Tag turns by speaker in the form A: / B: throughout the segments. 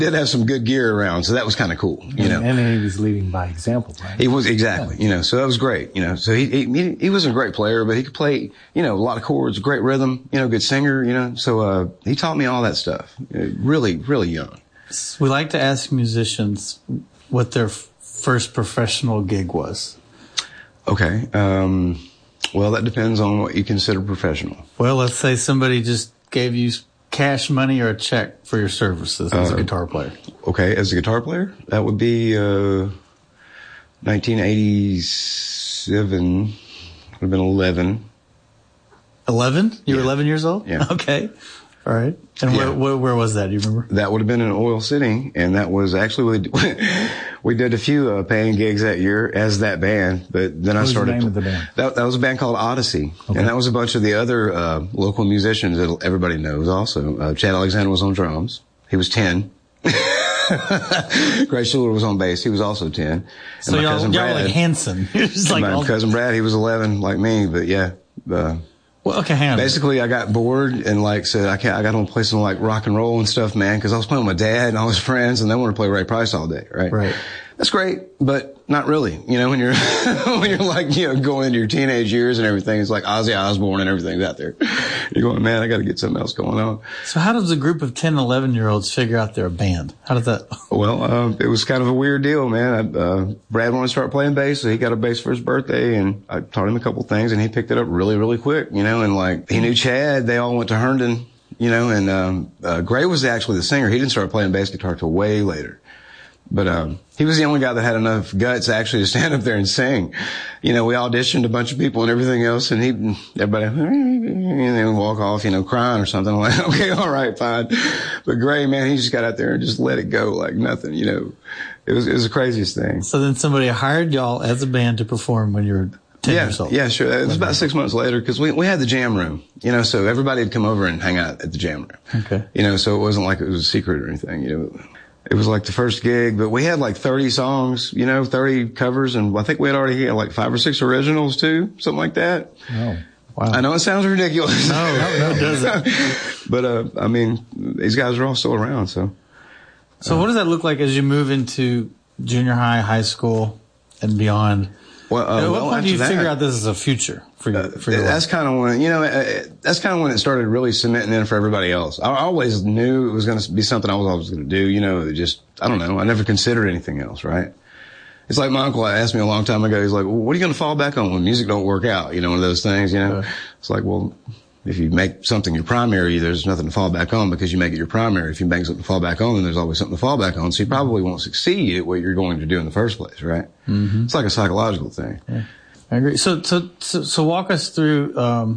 A: did have some good gear around, so that was kind of cool, you know.
B: And he was leading by example, right?
A: He was, exactly, you know, so that was great, you know. So he wasn't a great player, but he could play, you know, a lot of chords, great rhythm, you know, good singer, you know. So he taught me all that stuff, really, really young.
C: We like to ask musicians what their first professional gig was.
A: Okay. Well, that depends on what you consider professional.
C: Well, let's say somebody just gave you cash money or a check for your services as a guitar player.
A: Okay, as a guitar player, that would be 1987. Would have been 11.
C: 11? You were 11 years old?
A: Yeah.
C: Okay. All right. And where was that? Do you remember?
A: That would have been in Oil City, and that was actually we did a few paying gigs that year as that band. But then I started.
B: What was the name of the band?
A: That was a band called Odyssey,
B: okay.
A: And that was a bunch of the other local musicians that everybody knows. Also, Chad Alexander was on drums. He was 10. Greg Schuler was on bass. He was also 10. And
C: so y'all like Hanson.
A: My cousin Brad, he was 11, like me. But yeah.
C: Well, okay, hang on.
A: Basically, I got bored and said, I got to play some rock and roll and stuff, man, because I was playing with my dad and all his friends, and they wanted to play Ray Price all day, right?
C: Right.
A: That's great, but not really. You know, when you're going into your teenage years and everything, it's like Ozzy Osbourne and everything's out there. You're going, man, I got to get something else going on.
C: So how does a group of 10, 11-year-olds figure out they're a band? How did that?
A: Well, it was kind of a weird deal, man. Brad wanted to start playing bass, so he got a bass for his birthday, and I taught him a couple things, and he picked it up really, really quick, you know, and he knew Chad. They all went to Herndon, you know, and Gray was actually the singer. He didn't start playing bass guitar till way later. But he was the only guy that had enough guts actually to stand up there and sing. You know, we auditioned a bunch of people and everything else, and everybody, and they would walk off, you know, crying or something. I'm like, okay, all right, fine. But Gray, man, he just got out there and just let it go like nothing, you know. It was the craziest thing.
C: So then somebody hired y'all as a band to perform when you were 10 years old?
A: Yeah, sure. It was about 6 months later, because we had the jam room, you know, so everybody would come over and hang out at the jam room.
C: Okay.
A: You know, so it wasn't like it was a secret or anything, you know. It was like the first gig, but we had 30 songs, you know, 30 covers, and I think we had already had 5 or 6 originals too, something like that.
B: Oh, wow.
A: I know it sounds ridiculous.
C: No, it doesn't.
A: But, I mean, these guys are all still around, so.
C: So what does that look like as you move into junior high, high school, and beyond?
A: Well,
C: at what point do you figure out this is a future for you?
A: That's kind of when, you know, that's kind of when it started really cementing in for everybody else. I always knew it was going to be something I was always going to do, you know, I don't know. I never considered anything else, right? It's like my uncle asked me a long time ago, he's like, well, what are you going to fall back on when music don't work out? You know, one of those things, you know? It's like, well, if you make something your primary, there's nothing to fall back on because you make it your primary. If you make something to fall back on, then there's always something to fall back on. So you probably won't succeed at what you're going to do in the first place, right? Mm-hmm. It's like a psychological thing.
C: Yeah. I agree. So walk us through,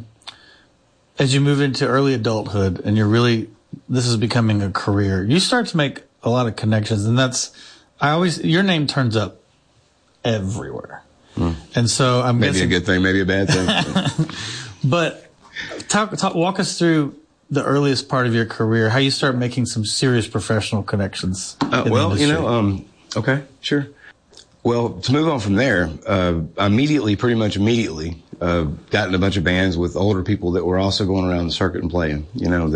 C: as you move into early adulthood and this is becoming a career, you start to make a lot of connections, and your name turns up everywhere. And so I'm
A: maybe
C: guessing,
A: a good thing, maybe a bad thing.
C: But walk us through the earliest part of your career, how you start making some serious professional connections.
A: Well, you know, okay, sure. Well, to move on from there, pretty much immediately, got in a bunch of bands with older people that were also going around the circuit and playing. You know,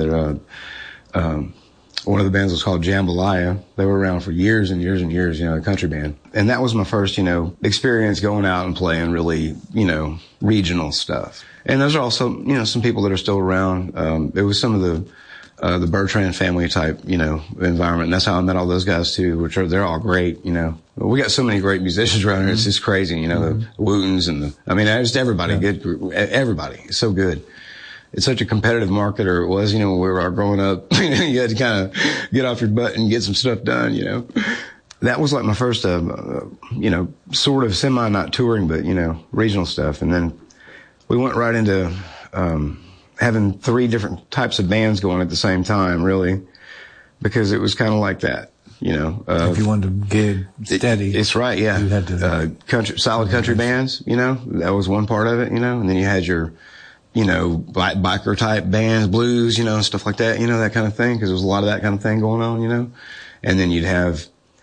A: one of the bands was called Jambalaya. They were around for years and years and years, you know, a country band. And that was my first, you know, experience going out and playing really, you know, regional stuff. And those are also, you know, some people that are still around. It was some of the Bertrand family type, you know, environment. And that's how I met all those guys too, they're all great, you know. We got so many great musicians around here. It's just crazy, you know, the Wootens and just everybody, good group, everybody. It's so good. It's such a competitive market, or it was, you know, when we were growing up. You had to kind of get off your butt and get some stuff done, you know. That was like my first, you know, sort of semi, not touring, but, you know, regional stuff. And then we went right into, having 3 different types of bands going at the same time, really, because it was kind of like that, you know.
B: If you wanted to gig steady.
A: It's right, yeah.
B: You had to
A: solid country bands, you know, that was one part of it, you know, and then you had your, you know, biker type bands, blues, you know, stuff like that, you know, that kind of thing, because there was a lot of that kind of thing going on, you know. And then you'd have,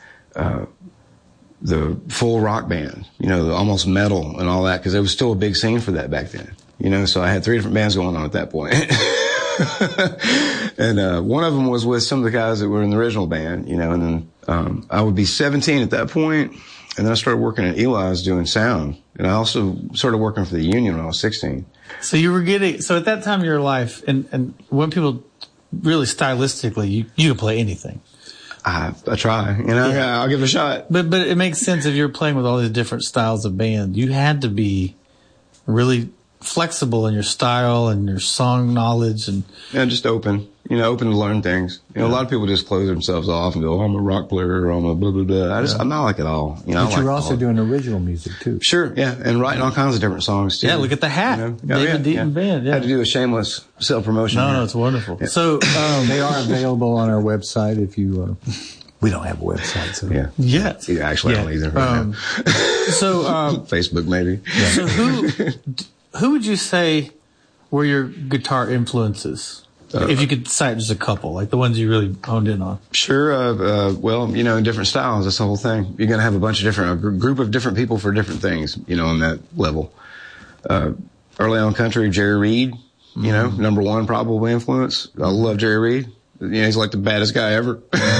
A: the full rock band, you know, the almost metal and all that, because there was still a big scene for that back then. You know, so I had 3 different bands going on at that point. And one of them was with some of the guys that were in the original band, you know, and then I would be 17 at that point, and then I started working at Eli's doing sound, and I also started working for the union when I was 16.
C: So you were so at that time of your life, and when people really stylistically, you could play anything.
A: I try, you know, yeah, I'll give it a shot.
C: But it makes sense if you're playing with all these different styles of band. You had to be really flexible in your style and your song knowledge and
A: just open to learn things. You know, a lot of people just close themselves off and go, oh, I'm a rock player, or I'm a blah, blah, blah. I'm not like it all. You know,
B: but you're also doing original music too.
A: Sure, yeah, and writing all kinds of different songs too.
C: Yeah, look at the hat. You know? David Deaton Band. Yeah.
A: Had to do a shameless self-promotion.
C: No, it's wonderful. Yeah. So
B: they are available on our website if you... we don't have a website, so...
A: Yeah.
C: Yes.
A: Yeah, actually, I don't either. Right
C: so...
A: Facebook, maybe.
C: Yeah. So who would you say were your guitar influences? If you could cite just a couple, like the ones you really honed in on.
A: Sure. Well, you know, in different styles, that's the whole thing. You're going to have a group of different people for different things, you know, on that level. Early on country, Jerry Reed, you know, number one probably influence. I love Jerry Reed. You know, he's like the baddest guy ever.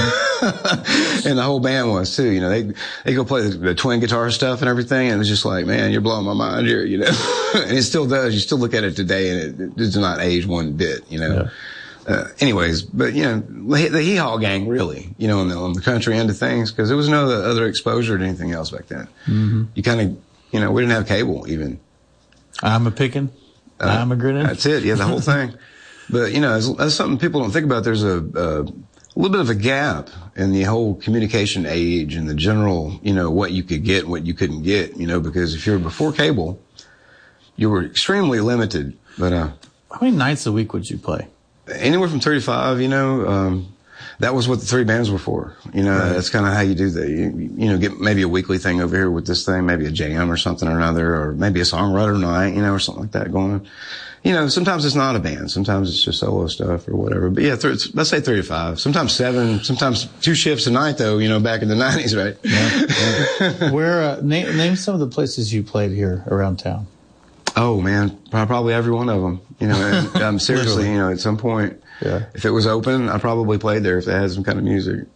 A: And the whole band was too, you know, they go play the twin guitar stuff and everything. And it was just like, man, you're blowing my mind here, you know, and it still does. You still look at it today and it does not age one bit, you know. Yeah. Anyways, but you know, the Hee Haw gang really, you know, on the country end of things, because there was no other exposure to anything else back then. Mm-hmm. You kind of, you know, we didn't have cable even.
C: I'm a pickin'. I'm a grinning.
A: That's it. Yeah. The whole thing. But you know, that's something people don't think about. There's a little bit of a gap in the whole communication age and the general, you know, what you could get and what you couldn't get, you know, because if you're before cable, you were extremely limited. But
C: how many nights a week would you play?
A: Anywhere from 35, you know. That was what the three bands were for. You know, right. That's kind of how you do that. You know, get maybe a weekly thing over here with this thing, maybe a jam or something or another, or maybe a songwriter night, you know, or something like that going on. You know, sometimes it's not a band. Sometimes it's just solo stuff or whatever. But yeah, let's say 35. Sometimes 7. Sometimes 2 shifts a night, though. You know, back in the 90s, right?
C: Yeah. Where name some of the places you played here around town.
A: Oh man, probably every one of them. You know, and, seriously, you know, at some point, if it was open, I probably played there if they had some kind of music.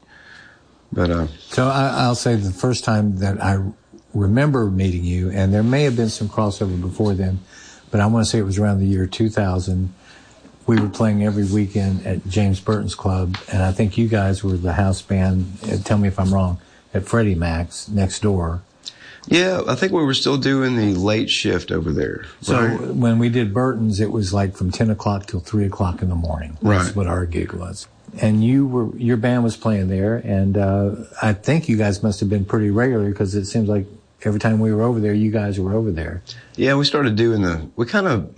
A: But
B: so I'll say the first time that I remember meeting you, and there may have been some crossover before then, but I want to say it was around the year 2000. We were playing every weekend at James Burton's Club, and I think you guys were the house band, tell me if I'm wrong, at Freddie Mac's next door.
A: Yeah, I think we were still doing the late shift over there.
B: So when we did Burton's, it was like from 10 o'clock till 3 o'clock in the morning. That's what our gig was. And your band was playing there, and I think you guys must have been pretty regular because it seems like every time we were over there, you guys were over there.
A: Yeah, we started doing we kind of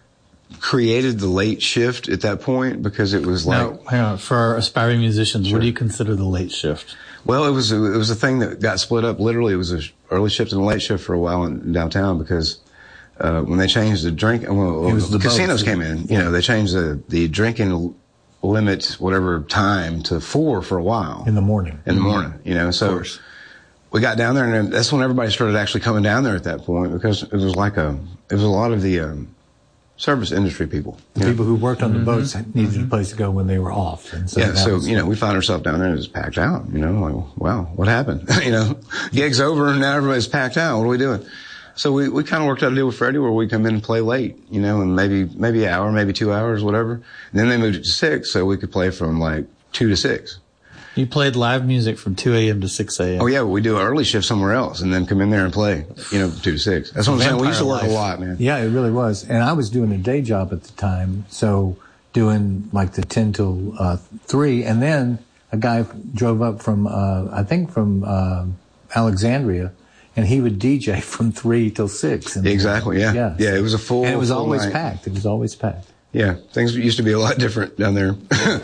A: created the late shift at that point because it was like...
C: Now, hang on. For our aspiring musicians, what do you consider the late shift?
A: Well, it was a thing that got split up. Literally, it was an early shift and a late shift for a while in downtown because when they changed the the casinos came in. You know, they changed the drinking limit, whatever time, to 4 for a while.
B: In the morning.
A: You know, so we got down there, and that's when everybody started actually coming down there at that point because it was a lot of the service industry people.
B: The people who worked on the boats needed a place to go when they were off. And so
A: you know, we found ourselves down there and it was packed out, you know, like, wow, what happened? You know, gig's over and now everybody's packed out. What are we doing? So we kind of worked out a deal with Freddie where we come in and play late, you know, and maybe an hour, maybe 2 hours, whatever. And then they moved it to 6 so we could play from like 2 to 6.
C: You played live music from 2 a.m. to 6 a.m.
A: Oh, yeah. We do an early shift somewhere else and then come in there and play, you know, 2 to 6. That's what I'm saying. We used to work a lot, man.
B: Yeah, it really was. And I was doing a day job at the time, so doing like the 10 till 3. And then a guy drove up from, I think from Alexandria, and he would DJ from 3 till 6.
A: Exactly, yeah. Yeah, it was a full
B: And it was
A: full
B: always
A: night.
B: packed. It was always packed.
A: Yeah, things used to be a lot different down there.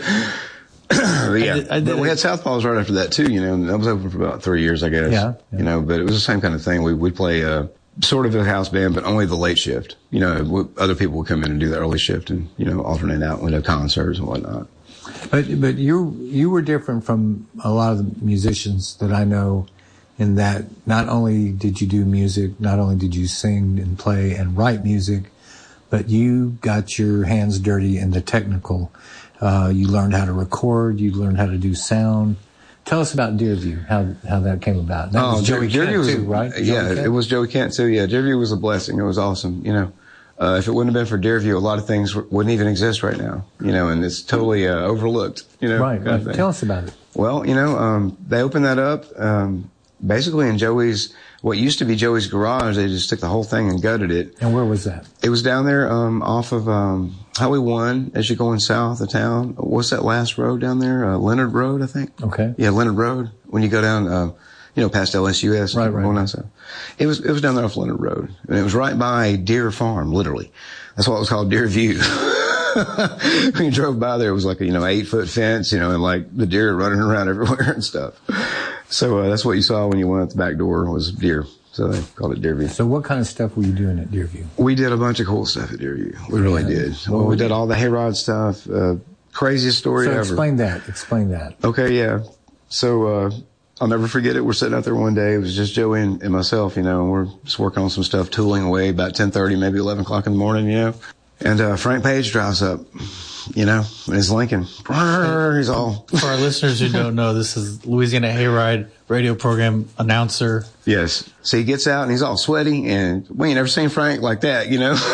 A: But we had Southpaws right after that too, you know, and that was open for about 3 years, I guess. Yeah. You know, but it was the same kind of thing. We'd play sort of a house band, but only the late shift. You know, other people would come in and do the early shift and, you know, alternate out. We'd have concerts and whatnot.
B: But you were different from a lot of the musicians that I know in that not only did you do music, not only did you sing and play and write music, but you got your hands dirty in the technical. You learned how to record. You learned how to do sound. Tell us about Deerview, how that came about. That was Joey Kent too, right?
A: Yeah, it was Joey Kent too. Yeah, Deerview was a blessing. It was awesome. If it wouldn't have been for Deerview, a lot of things wouldn't even exist right now. And it's totally overlooked.
B: Right. Tell us about it.
A: Well, they opened that up basically in what used to be Joey's garage. They just took the whole thing and gutted it.
B: And where was that?
A: It was down there off of Highway 1 as you're going south of town. What's that last road down there? Leonard Road, I think.
B: Okay.
A: Yeah, Leonard Road. When you go down, past LSUS.
B: Right.
A: Going down south. It was down there off Leonard Road. And it was right by Deer Farm, literally. That's why it was called Deerview. When you drove by there, it was like a 8-foot fence, and like the deer running around everywhere and stuff. So that's what you saw when you went out the back door was deer. So they called it Deerview.
B: So what kind of stuff were you doing at Deerview?
A: We did a bunch of cool stuff at Deerview. We really did. Well, we did all the hayrod stuff. Craziest story ever.
B: Explain that.
A: Okay, yeah. So I'll never forget it. We're sitting out there one day. It was just Joey and myself, and we're just working on some stuff, tooling away about 10:30, maybe 11 o'clock in the morning, And Frank Page drives up, in his Lincoln. He's all...
C: For our listeners who don't know, this is Louisiana Hayride radio program announcer.
A: Yes. So he gets out and he's all sweaty, and we ain't never seen Frank like that,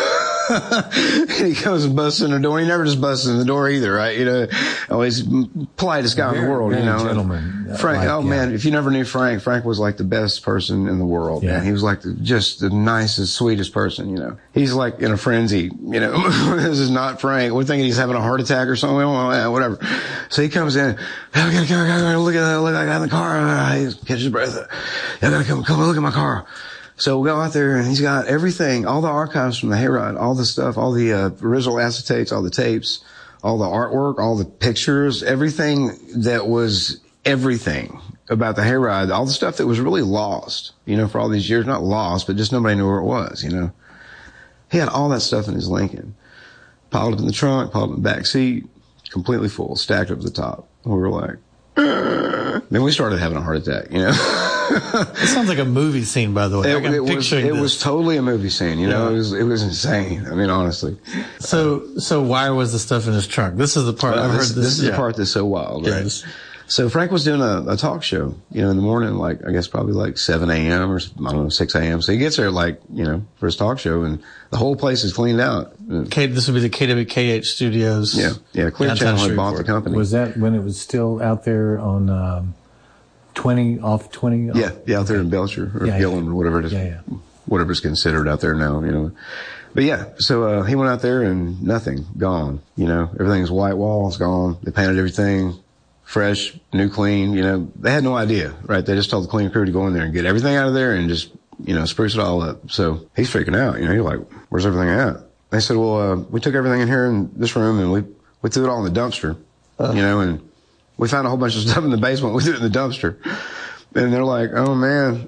A: And he comes and busts in the door. He never just busts in the door either, right? Always politest guy in the world,
B: Gentleman.
A: Frank, man, if you never knew Frank was like the best person in the world, man. He was like just the nicest, sweetest person, He's like in a frenzy, This is not Frank. We're thinking he's having a heart attack or something. Whatever. So he comes in. I gotta look at that guy in the car. He catches his breath. I gotta come look at my car. So we go out there and he's got everything, all the archives from the hayride, all the stuff, all the original acetates, all the tapes, all the artwork, all the pictures, everything that was everything about the hayride, all the stuff that was really lost, for all these years. Not lost, but just nobody knew where it was, He had all that stuff in his Lincoln. Piled up in the trunk, piled up in the back seat, completely full, stacked up at the top. We were like, then we started having a heart attack,
C: It sounds like a movie scene, by the way.
A: It was totally a movie scene, It was insane. I mean, honestly.
C: So why was the stuff in his trunk? This is the part I've heard.
A: This is the part that's so wild, right? Yes. So Frank was doing a talk show, in the morning, like, I guess probably like 7 a.m. or, I don't know, 6 a.m. So he gets there like, for his talk show, and the whole place is cleaned out.
C: This would be the KWKH studios.
A: Yeah. Clear Channel had bought the company.
B: Was that when it was still out there on, 20?
A: Yeah, out there in Belcher or Gillen or whatever it is.
B: Yeah.
A: Whatever's considered out there now, But yeah, so he went out there and nothing, gone. Everything's white walls, gone. They painted everything fresh, new, clean. They had no idea, right? They just told the cleaning crew to go in there and get everything out of there and just, spruce it all up. So he's freaking out, he's like, where's everything at? They said, well, we took everything in here in this room and we threw it all in the dumpster, and we found a whole bunch of stuff in the basement. We threw it in the dumpster. And they're like, oh, man.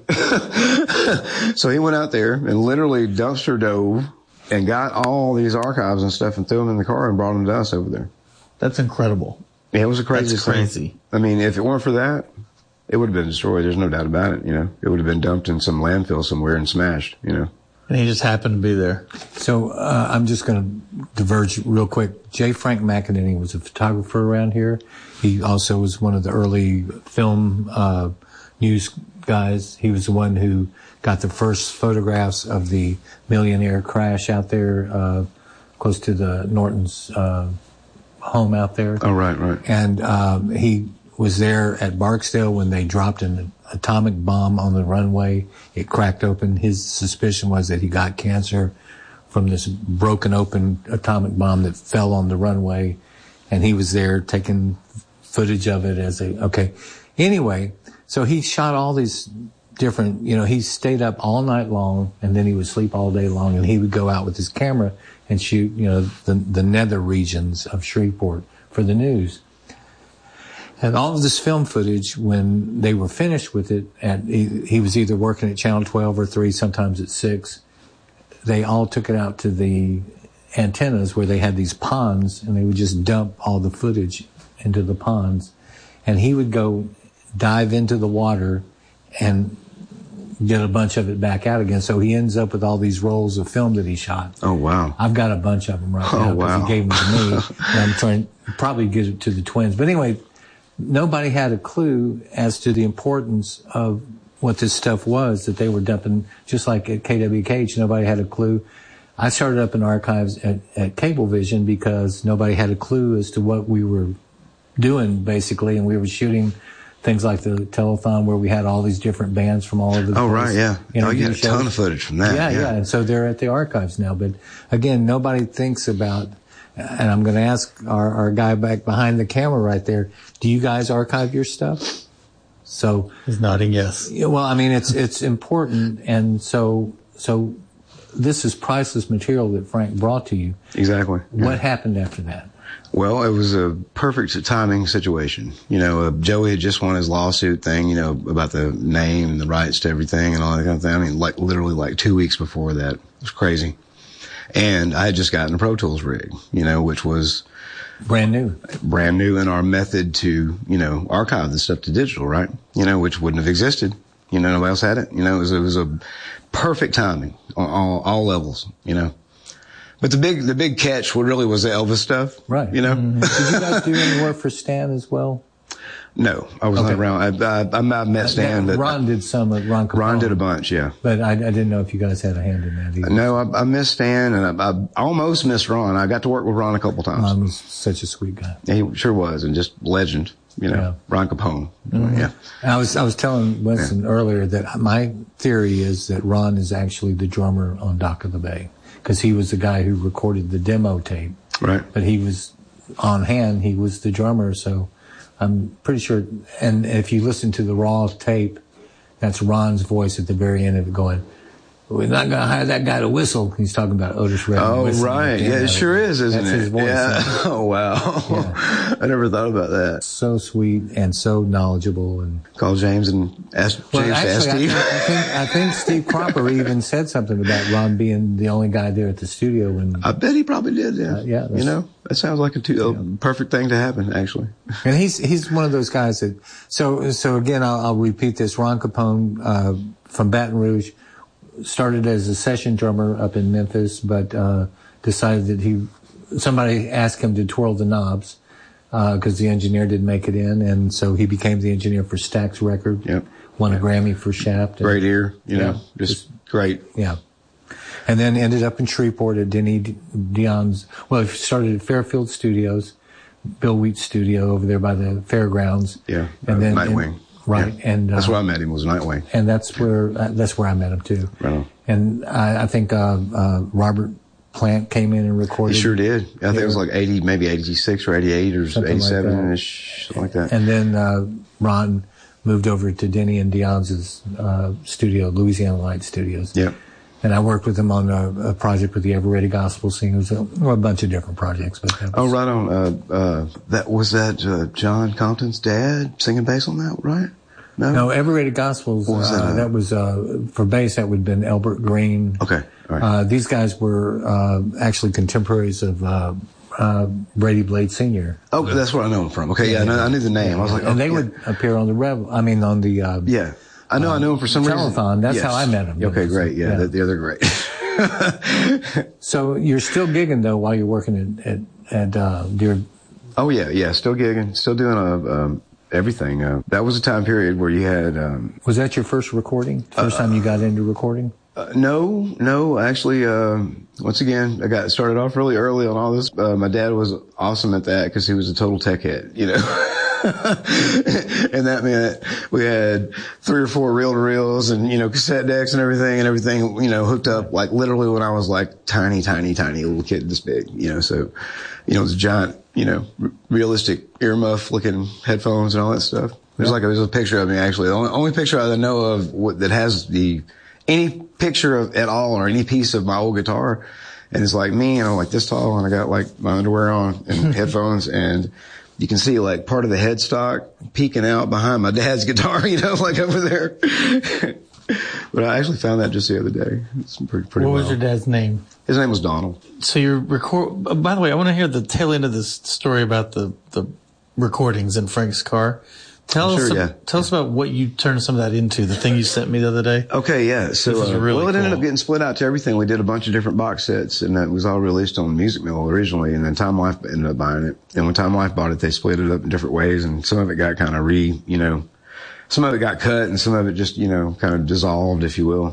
A: So he went out there and literally dumpster dove and got all these archives and stuff and threw them in the car and brought them to us over there.
C: That's incredible.
A: Yeah, it was a crazy
C: That's crazy.
A: Thing. I mean, if it weren't for that, it would have been destroyed. There's no doubt about it, It would have been dumped in some landfill somewhere and smashed, And
C: he just happened to be there.
B: So I'm just going to diverge real quick. J. Frank McEnany was a photographer around here. He also was one of the early film news guys. He was the one who got the first photographs of the Millionaire crash out there close to the Norton's home out there.
A: Oh, right.
B: And he was there at Barksdale when they dropped an atomic bomb on the runway. It cracked open. His suspicion was that he got cancer from this broken open atomic bomb that fell on the runway. And he was there taking footage of it Anyway, so he shot all these different, he stayed up all night long and then he would sleep all day long and he would go out with his camera and shoot, the nether regions of Shreveport for the news. And all of this film footage, when they were finished with it, he was either working at Channel 12 or 3, sometimes at 6. They all took it out to the antennas where they had these ponds, and they would just dump all the footage into the ponds. And he would go dive into the water and get a bunch of it back out again. So he ends up with all these rolls of film that he shot.
A: Oh, wow.
B: I've got a bunch of them right now because he gave them to me. And I'm trying to probably get it to the twins. But anyway, nobody had a clue as to the importance of what this stuff was that they were dumping, just like at KWKH. Nobody had a clue. I started up in archives at Cablevision because nobody had a clue as to what we were doing, basically, and we were shooting things like the telethon where we had all these different bands from all over the place.
A: Oh, right, yeah. Oh, you had a ton of footage from that.
B: Yeah. And so they're at the archives now. But again, nobody thinks about, and I'm going to ask our guy back behind the camera right there, do you guys archive your stuff? So
C: he's nodding yes.
B: Well, I mean, it's important, and so this is priceless material that Frank brought to you.
A: Exactly. Yeah.
B: What happened after that?
A: Well, it was a perfect timing situation. Joey had just won his lawsuit thing, about the name and the rights to everything and all that kind of thing. I mean, literally 2 weeks before that. It was crazy. And I had just gotten a Pro Tools rig, which was
B: brand new in our method
A: to, archive the stuff to digital, right? Which wouldn't have existed. Nobody else had it. It was a perfect timing on all levels, But the big catch really was the Elvis stuff.
B: Right.
A: Did you
B: guys do any work for Stan as well?
A: No, I was not around. I met Stan, but
B: Ron did some at Ron Capone.
A: Ron did a bunch, yeah.
B: But I didn't know if you guys had a hand in that either.
A: No, I missed Stan, and I almost missed Ron. I got to work with Ron a couple times.
B: Ron was such a sweet guy.
A: Yeah, he sure was, and just legend. Ron Capone.
B: Mm-hmm.
A: Yeah.
B: I was telling Winston earlier that my theory is that Ron is actually the drummer on Dock of the Bay, because he was the guy who recorded the demo tape.
A: Right.
B: But he was on hand. He was the drummer, so I'm pretty sure. And if you listen to the raw tape, that's Ron's voice at the very end of it going, "We're not going to hire that guy to whistle." He's talking about Otis Redding.
A: Oh, right. Yeah, it sure is, isn't it?
B: That's his voice.
A: Yeah. Oh, wow. Yeah. I never thought about that.
B: So sweet and so knowledgeable. And
A: call James and ask James to ask Steve.
B: I think Steve Cropper even said something about Ron being the only guy there at the studio.
A: I bet he probably did, yeah.
B: Yeah.
A: That sounds like a perfect thing to happen, actually.
B: And he's one of those guys that, so again, I'll repeat this. Ron Capone, from Baton Rouge, started as a session drummer up in Memphis, but decided that somebody asked him to twirl the knobs because the engineer didn't make it in, and so he became the engineer for Stax Record.
A: Yep.
B: Won a Grammy for Shaft.
A: Great ear, just great.
B: Yeah. And then ended up in Shreveport at Denny Dion's. Well, he started at Fairfield Studios, Bill Wheat's studio over there by the fairgrounds.
A: Yeah.
B: And then
A: Nightwing.
B: Right.
A: Yeah.
B: And
A: that's where I met him, was Nightwing.
B: And that's where I met him too.
A: Right on.
B: And I think Robert Plant came in and recorded.
A: He sure did. I think it was like 80, maybe 86 or 88 or 87-ish, something like that.
B: And then Ron moved over to Denny and Dion's studio, Louisiana Light Studios.
A: Yep.
B: And I worked with him on a project with the Ever Ready Gospel Singers, a bunch of different projects. But
A: right on. That was John Compton's dad singing bass on that, right?
B: No, Ever Ready Gospels. That was for bass. That would have been Elbert Green.
A: Okay, all right.
B: These guys were actually contemporaries of Brady Blade Sr.
A: Oh, that's where I know him from. Okay, yeah, I knew the name. I was like,
B: and they would appear on the
A: yeah. I know him for some reason.
B: Telethon. That's how I met him.
A: Okay, great. Yeah, they're great.
B: So you're still gigging though while you're working at Deer.
A: Oh yeah, still gigging, still doing everything. That was a time period where you had.
B: Was that your first recording? First time you got into recording?
A: No. Actually, once again, I got started off really early on all this. My dad was awesome at that because he was a total tech head, And that meant we had 3 or 4 reel-to-reels and, cassette decks and everything, hooked up like literally when I was like tiny little kid this big, so, it was a giant, realistic earmuff looking headphones and all that stuff. There's a picture of me actually. The only picture I know of that has any picture of at all or any piece of my old guitar. And it's like me, like this tall, and I got like my underwear on and headphones, and you can see like part of the headstock peeking out behind my dad's guitar, like over there. But I actually found that just the other day. It's pretty
C: What was your dad's name?
A: His name was Donald.
C: So you by the way, I want to hear the tail end of this story about the recordings in Frank's car. Tell us about what you turned some of that into, the thing you sent me the other day.
A: Okay, yeah. So,
C: really
A: it ended
C: cool.
A: up getting split out to everything. We did a bunch of different box sets, and that was all released on Music Mill originally, and then Time Life ended up buying it. And when Time Life bought it, they split it up in different ways, and some of it got kind of some of it got cut, and some of it just, kind of dissolved, if you will,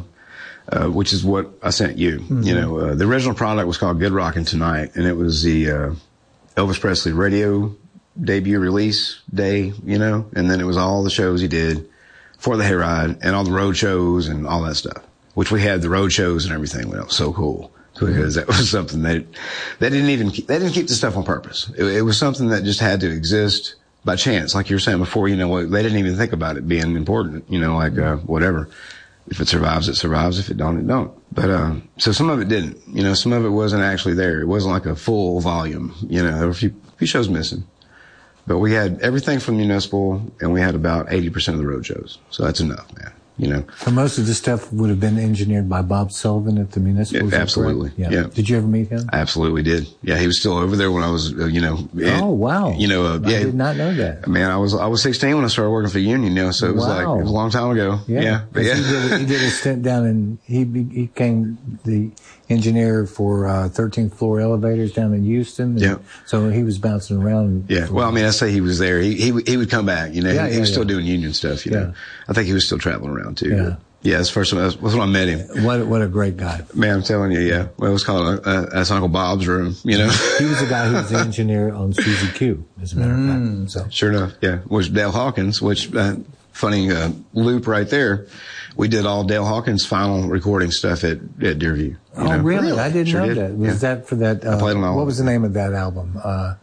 A: which is what I sent you. Mm-hmm. The original product was called Good Rockin' Tonight, and it was the Elvis Presley radio debut release day, and then it was all the shows he did for the Hayride and all the road shows and all that stuff, which we had the road shows and everything. Well, it was so cool because that was something they didn't keep the stuff on purpose. It was something that just had to exist by chance. Like you were saying before, they didn't even think about it being important, whatever. If it survives, it survives. If it don't, it don't. But, so some of it didn't, some of it wasn't actually there. It wasn't like a full volume, there were a few shows missing. But we had everything from Municipal, and we had about 80% of the road shows. So that's enough, man.
B: So most of the stuff would have been engineered by Bob Sullivan at the Municipal.
A: Yeah, absolutely. Yeah.
B: Did you ever meet him?
A: I absolutely did. Yeah, he was still over there when I was,
B: Oh, wow. I did not know that.
A: Man, I was 16 when I started working for Union, so it was it was a long time ago.
B: Yeah.
A: But yeah.
B: He did a stint down and he became the engineer for 13th floor elevators down in Houston.
A: Yeah.
B: So he was bouncing around.
A: Yeah. Well, I say he was there. He would come back, he was still doing union stuff,
B: Yeah.
A: I think he was still traveling around too.
B: Yeah.
A: Yeah, that's the first time, that's when I met him.
B: What a great guy.
A: Man, I'm telling you, yeah. Well, it was called, that's Uncle Bob's room,
B: He was the guy who was the engineer on Suzy Q, as a matter of fact. So.
A: Sure enough, yeah. Which Dale Hawkins, funny, loop right there. We did all Dale Hawkins' final recording stuff at Deerview.
B: Oh, really? I didn't know that. Was that for that,
A: I played on all
B: what was the name of that album?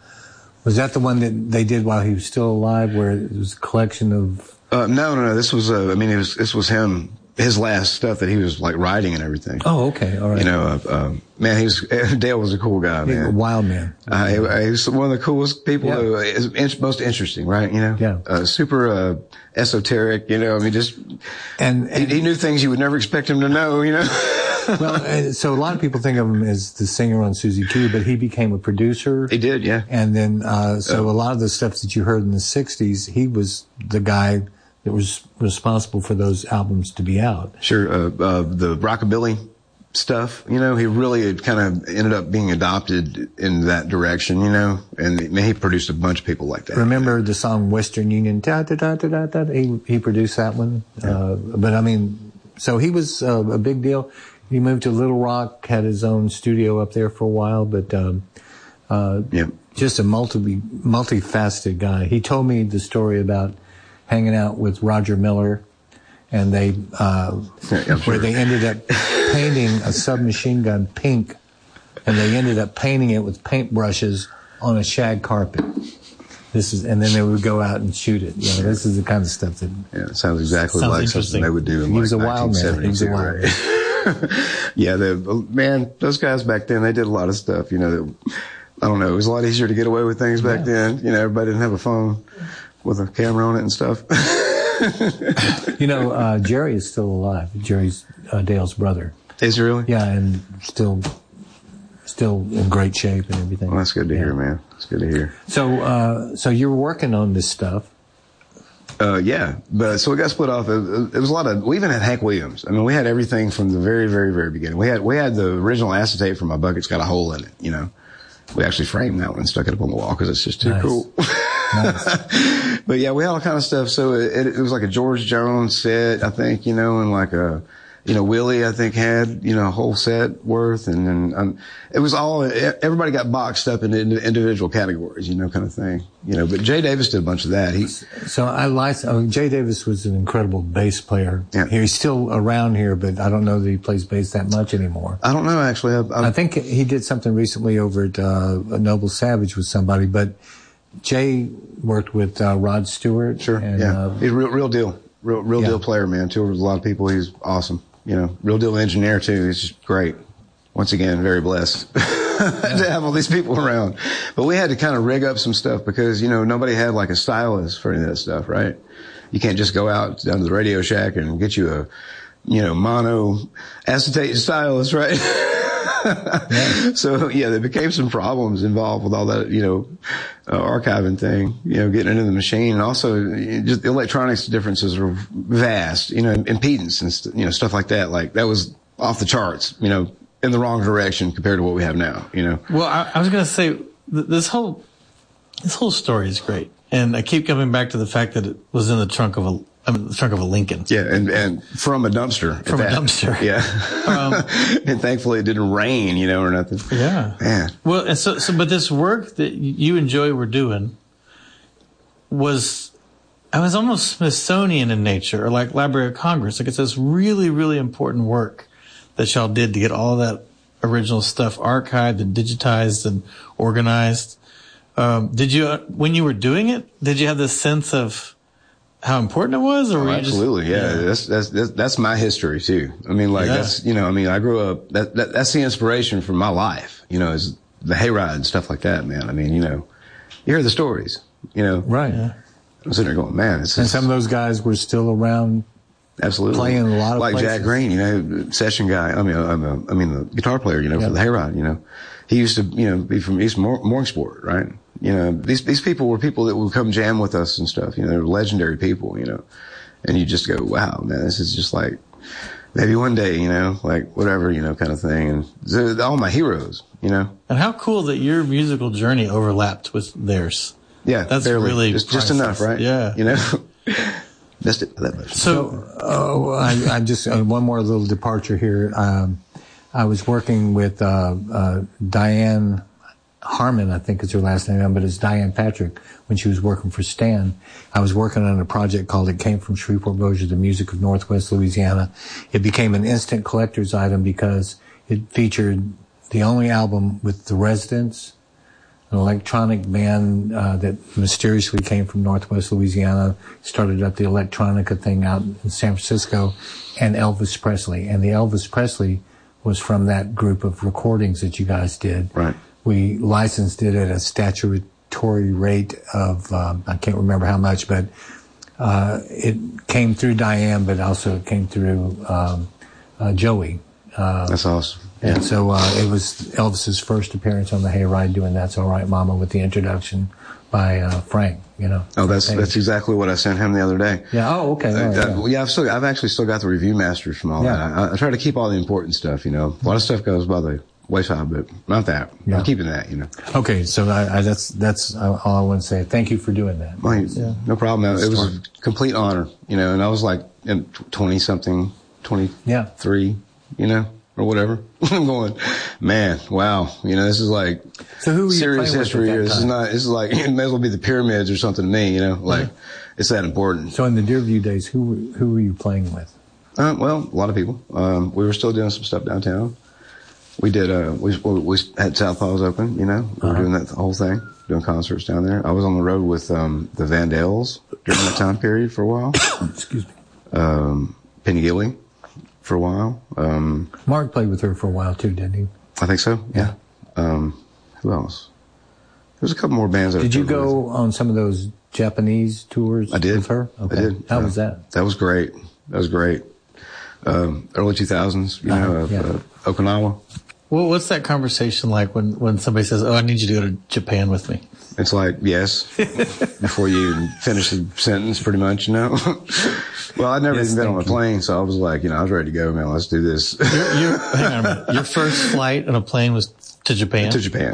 B: Was that the one that they did while he was still alive, where it was a collection of...
A: No. This was, this was him, his last stuff that he was like writing and everything.
B: Oh, okay. All right.
A: Man, Dale was a cool guy, man.
B: A wild man.
A: He was one of the coolest people, most interesting, right?
B: Yeah.
A: Super, esoteric, just,
B: and
A: he knew things you would never expect him to know,
B: Well, so a lot of people think of him as the singer on Suzy Q, but he became a producer.
A: He did, yeah.
B: And then, so a lot of the stuff that you heard in the 60s, he was the guy that was responsible for those albums to be out.
A: Sure. The rockabilly stuff, he really had kind of ended up being adopted in that direction, and he produced a bunch of people like that.
B: Remember the song Western Union? Da, da, da, da, da, da, he produced that one.
A: Yeah.
B: But so he was a big deal. He moved to Little Rock, had his own studio up there for a while, but just a multifaceted guy. He told me the story about hanging out with Roger Miller, and they where they ended up painting a submachine gun pink, and they ended up painting it with paintbrushes on a shag carpet. And then they would go out and shoot it. This is the kind of stuff that.
A: Yeah, it sounds exactly like something they would do in
B: he was a wild man. He was a wild man.
A: Yeah, those guys back then, they did a lot of stuff, that, I don't know, it was a lot easier to get away with things back then. Everybody didn't have a phone with a camera on it and stuff.
B: Jerry is still alive. Jerry's Dale's brother.
A: Is he really?
B: Yeah, and still in great shape and everything.
A: Well, that's good to hear, man. That's good to hear.
B: So you were working on this stuff.
A: Yeah, but so we got split off. It was a lot of. We even had Hank Williams. We had everything from the very, very, very beginning. We had the original acetate from My Bucket's Got a Hole in it. We actually framed that one and stuck it up on the wall because it's just too cool. Nice. But yeah, we had all kind of stuff. So it was like a George Jones set, I think, and like a. Willie, I think, had, a whole set worth, and then, it was all, everybody got boxed up into individual categories, kind of thing, but Jay Davis did a bunch of that.
B: Jay Davis was an incredible bass player.
A: Yeah.
B: He's still around here, but I don't know that he plays bass that much anymore.
A: I don't know, actually.
B: I think he did something recently over at, Noble Savage with somebody, but Jay worked with, Rod Stewart.
A: Sure.
B: And,
A: yeah. He's real deal. Real deal player, man. Toured with a lot of people. He's awesome. Real deal engineer too. He's just great. Once again, very blessed to have all these people around. But we had to kind of rig up some stuff because, nobody had like a stylist for any of that stuff, right? You can't just go out down to the Radio Shack and get you a, mono acetate stylist, right? So yeah, there became some problems involved with all that, archiving thing, getting into the machine, and also just electronics differences were vast, impedance and stuff like that. Like that was off the charts, in the wrong direction compared to what we have now,
C: Well, I was going to say this whole story is great, and I keep coming back to the fact that it was in the trunk of a Lincoln.
A: Yeah, and from a dumpster.
C: From a dumpster.
A: Yeah. And thankfully it didn't rain, or nothing.
C: Yeah.
A: Man.
C: Well, and so, but this work that you and Joey were doing was almost Smithsonian in nature, or like Library of Congress. Like it's this really, really important work that y'all did to get all that original stuff archived and digitized and organized. Did you, when you were doing it, did you have this sense of how important it was, or were you
A: absolutely,
C: just,
A: that's my history too. I mean, that's I grew up. That's the inspiration for my life. Is the hayride and stuff like that, man. I mean, you hear the stories.
B: Right. Yeah.
A: I'm sitting there going, man.
B: And some of those guys were still around.
A: Absolutely,
B: playing a lot of
A: like
B: places.
A: Jack Green, session guy. I mean, the guitar player, for the hayride. He used to, be from East Morningsport, right? These people were people that would come jam with us and stuff. They were legendary people, and you just go, wow, man, this is just like, maybe one day, like whatever, kind of thing. And they're all my heroes,
C: And how cool that your musical journey overlapped with theirs.
A: Yeah.
C: That's
A: barely.
C: really
A: just enough, right?
C: Yeah.
A: Missed it that much.
B: So, I just, one more little departure here. I was working with, Diane Harmon, I think is her last name, but it's Diane Patrick when she was working for Stan. I was working on a project called It Came from Shreveport Bossier, the Music of Northwest Louisiana. It became an instant collector's item because it featured the only album with The Residents, an electronic band that mysteriously came from Northwest Louisiana, started up the electronica thing out in San Francisco, and Elvis Presley. And the Elvis Presley was from that group of recordings that you guys did.
A: Right.
B: We licensed it at a statutory rate of, I can't remember how much, but it came through Diane, but also it came through Joey.
A: That's awesome.
B: And so it was Elvis's first appearance on the Hayride doing That's All Right Mama with the introduction by Frank,
A: Oh, that's exactly what I sent him the other day.
B: Yeah. Oh, okay.
A: I've actually still got the review masters from all that. I try to keep all the important stuff, A lot of stuff goes by the wayside, but not that.
B: Yeah.
A: I'm keeping that,
B: Okay, so that's all I want to say. Thank you for doing that.
A: No problem. It was a complete honor, and I was like 20-something, 23, or whatever. I'm going, man, wow, this is like
B: so who were you
A: serious history here. This is like, it may as well be the pyramids or something to me, it's that important.
B: So in the Deerview days, who were you playing with?
A: Well, a lot of people. We were still doing some stuff downtown. We did, we had Southpaws open, we were doing that whole thing, doing concerts down there. I was on the road with, the Vandells during that time period for a while.
B: Excuse me.
A: Penny Gilly for a while.
B: Mark played with her for a while too, didn't he?
A: I think so, yeah. Who else? There's a couple more bands that
B: Did you go on some of those Japanese tours
A: I did.
B: with her? Okay.
A: I did.
B: How was that?
A: That was great. Early 2000s, Okinawa.
C: Well, what's that conversation like when somebody says, "Oh, I need you to go to Japan with me"?
A: It's like, yes, before you even finish the sentence, pretty much, Well, I'd never even been on a plane, so I was like, I was ready to go, man. Let's do this.
C: Hang on a minute. Your first flight on a plane was to Japan?
A: To Japan,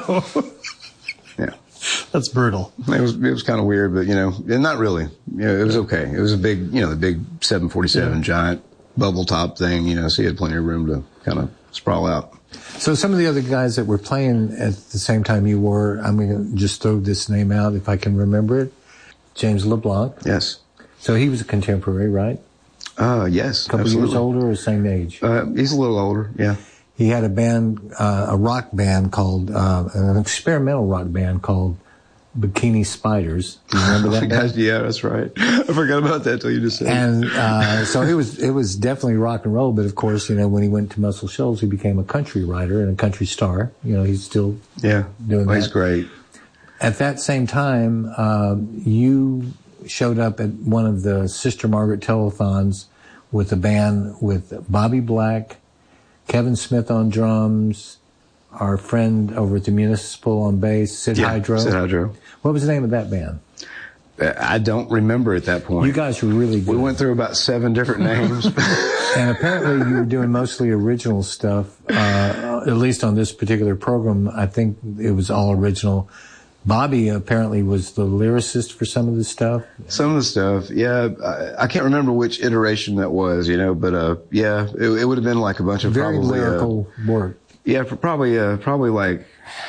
A: yeah.
C: That's brutal.
A: It was kind of weird, but, and not really. It was okay. It was a big, the big 747 giant bubble top thing, so you had plenty of room to kind of sprawl out.
B: So some of the other guys that were playing at the same time you were, I'm going to just throw this name out if I can remember it. James LeBlanc.
A: Yes.
B: So he was a contemporary, right?
A: Yes.
B: A couple years older or same age?
A: He's a little older, yeah.
B: He had a band, a rock band called, an experimental rock band called Bikini Spiders. Do you remember that?
A: Gosh, yeah, that's right. I forgot about that till you just said it.
B: And so it was definitely rock and roll, but of course, when he went to Muscle Shoals, he became a country writer and a country star. He's still doing that.
A: He's great.
B: At that same time, you showed up at one of the Sister Margaret telethons with a band with Bobby Black, Kevin Smith on drums, our friend over at the Municipal on bass, Sid Hydro.
A: Sid Hydro.
B: What was the name of that band?
A: I don't remember at that point.
B: You guys were really good.
A: We went through about 7 different names.
B: And apparently you were doing mostly original stuff, at least on this particular program. I think it was all original. Bobby apparently was the lyricist for some of the stuff.
A: Some of the stuff, yeah. I can't remember which iteration that was, but yeah, it would have been like a bunch of
B: very
A: probably
B: lyrical work.
A: Yeah, probably like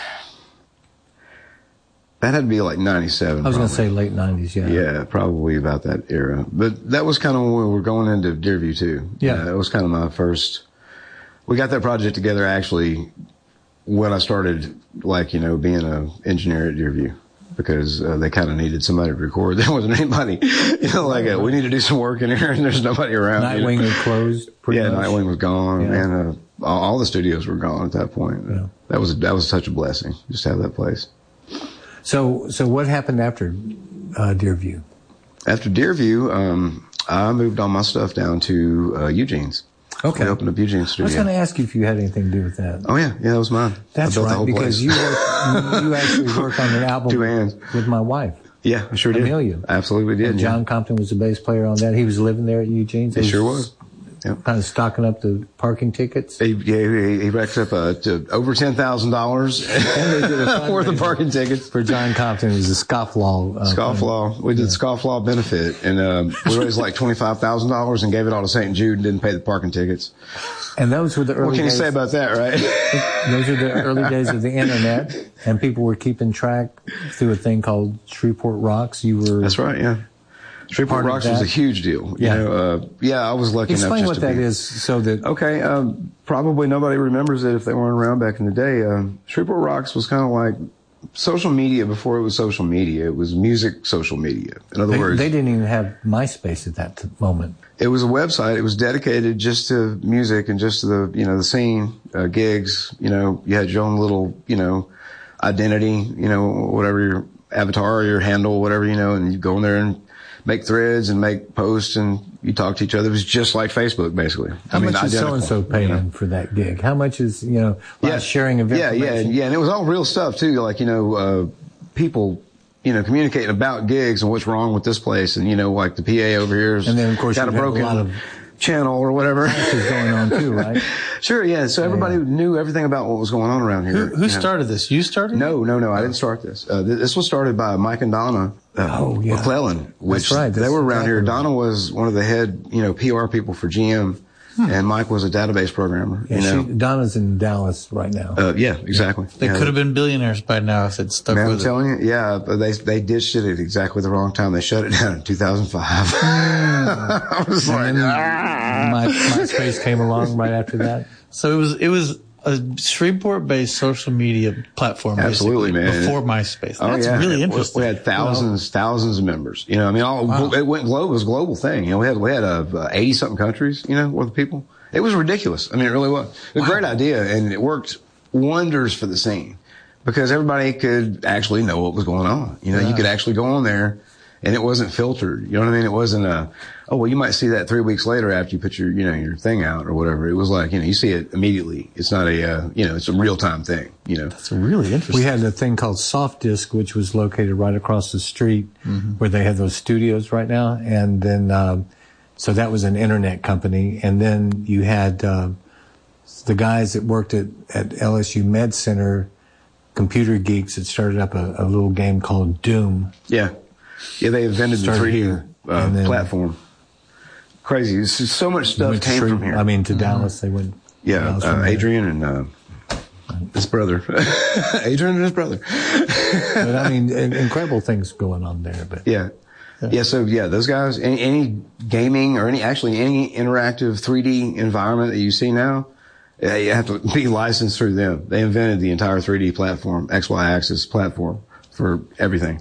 A: that had to be like 97.
B: I was going to say late 90s, yeah.
A: Yeah, probably about that era. But that was kind of when we were going into Deerview too.
B: Yeah,
A: it was kind of my first. We got that project together actually when I started, being an engineer at Deerview, because they kind of needed somebody to record. There wasn't anybody, we need to do some work in here, and there's nobody around.
B: Nightwing had closed.
A: Yeah, much. Nightwing was gone, and all the studios were gone at that point. Yeah. That was such a blessing just to have that place.
B: So what happened after Deerview? After
A: Deerview, I moved all my stuff down to Eugene's.
B: Okay.
A: We opened up Eugene's studio.
B: I was going to ask you if you had anything to do with that.
A: Oh yeah, that was mine.
B: That's right, because you actually worked on an album
A: 2 hands
B: with my wife.
A: Yeah, I sure did.
B: Amelia.
A: Absolutely did.
B: And John Compton was the bass player on that. He was living there at Eugene's.
A: He sure was. Yep.
B: Kind of stocking up the parking tickets.
A: He racked up to over $10,000 worth of parking tickets
B: for John Compton. It was a Scofflaw.
A: Scofflaw. We did Scofflaw benefit, and we raised like $25,000 and gave it all to St. Jude and didn't pay the parking tickets.
B: And those were the early days.
A: What can you say about that, right?
B: Those were the early days of the internet, and people were keeping track through a thing called Shreveport Rocks.
A: That's right, yeah. Shreveport Rocks was a huge deal. I was lucky enough just to
B: Explain what that is so that...
A: Okay, probably nobody remembers it if they weren't around back in the day. Shreveport Rocks was kind of like social media before it was social media. It was music social media. In other words...
B: They didn't even have MySpace at that moment.
A: It was a website. It was dedicated just to music and just to the scene, gigs. You had your own little, identity, whatever your avatar or your handle, whatever, and you go in there and make threads and make posts, and you talk to each other. It was just like Facebook, basically.
B: How much is so-and-so paying for that gig? How much is, sharing of information?
A: Yeah, and it was all real stuff, too. Like, people, communicating about gigs and what's wrong with this place, and, like the PA over here is
B: and then, of course,
A: got a broken
B: lot of
A: channel or whatever.
B: Is going on, too, right?
A: Sure, yeah. So everybody knew everything about what was going on around here.
C: Who started this? You started?
A: No, I didn't start this. This was started by Mike and Donna McClellan, which
B: that's right.
A: They were around here. Donna was one of the head, PR people for GM, and Mike was a database programmer.
B: Yeah, Donna's in Dallas right now.
A: Yeah, exactly.
C: They could have been billionaires by now if they'd stuck with it.
A: I'm telling you, yeah, but they ditched it at exactly the wrong time. They shut it down in 2005. I was like,
B: MySpace came along right after that.
C: So it was a Shreveport-based social media platform.
A: Absolutely, man.
C: Before MySpace. That's really interesting.
A: We had thousands of members. It went global. It was a global thing. We had 80-something countries, worth of people. It was ridiculous. It really was. It was a great idea, and it worked wonders for the scene because everybody could actually know what was going on. You could actually go on there, and it wasn't filtered. You know what I mean? It wasn't you might see that 3 weeks later after you put your, your thing out or whatever. It was like, you see it immediately. It's not it's a real-time thing,
C: That's really interesting.
B: We had a thing called Soft Disc, which was located right across the street where they have those studios right now. And then, so that was an internet company. And then you had, the guys that worked at LSU Med Center, computer geeks, that started up a little game called Doom.
A: Yeah. Yeah, they invented the 3D platform. Crazy. So much stuff came from here.
B: To Dallas, they went.
A: Yeah, Adrian and his brother. Adrian and his brother.
B: But incredible things going on there. But
A: yeah. So those guys, any gaming or any interactive 3D environment that you see now, you have to be licensed through them. They invented the entire 3D platform, XY axis platform for everything.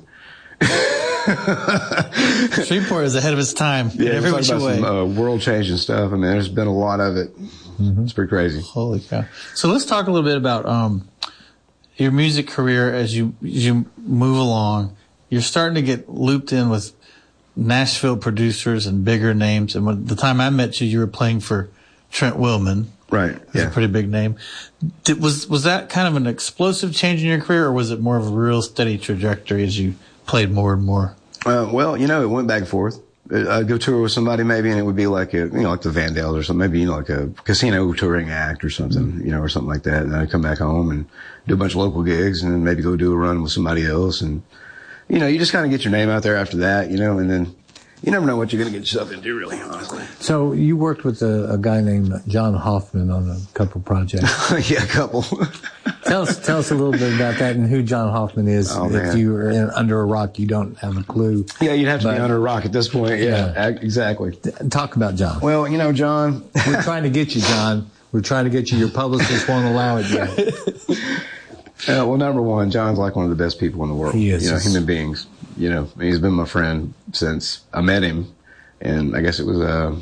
C: Shreveport is ahead of its time in every which way.
A: Some world-changing stuff. there's been a lot of it. It's pretty crazy.
C: Holy cow! So let's talk a little bit about your music career as you move along. You're starting to get looped in with Nashville producers and bigger names. And the time I met you, you were playing for Trent Willman,
A: Right.
C: It's a pretty big name. Was that kind of an explosive change in your career, or was it more of a real steady trajectory as you played more and more?
A: Well, it went back and forth. I'd go tour with somebody maybe, and it would be like like the Vandells or something, maybe, like a casino touring act or something, or something like that. And then I'd come back home and do a bunch of local gigs and then maybe go do a run with somebody else. And, you just kind of get your name out there after that, and then you never know what you're going to get yourself into, really, honestly.
B: So you worked with a guy named John Hoffman on a couple projects.
A: Yeah, a couple.
B: Tell us a little bit about that and who John Hoffman is.
A: Oh,
B: if you were under a rock, you don't have a clue.
A: Yeah, you'd have to be under a rock at this point. Yeah. Exactly.
B: Talk about John.
A: Well, John.
B: We're trying to get you, John. We're trying to get you. Your publicist won't allow it yet.
A: Well, number one, John's like one of the best people in the world.
B: He is.
A: Human beings. He's been my friend since I met him, and I guess it was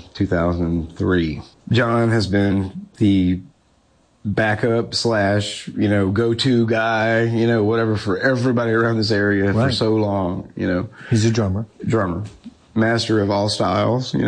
A: 2003. John has been the backup / go-to guy, whatever, for everybody around this area for so long,
B: He's a drummer.
A: Master of all styles, he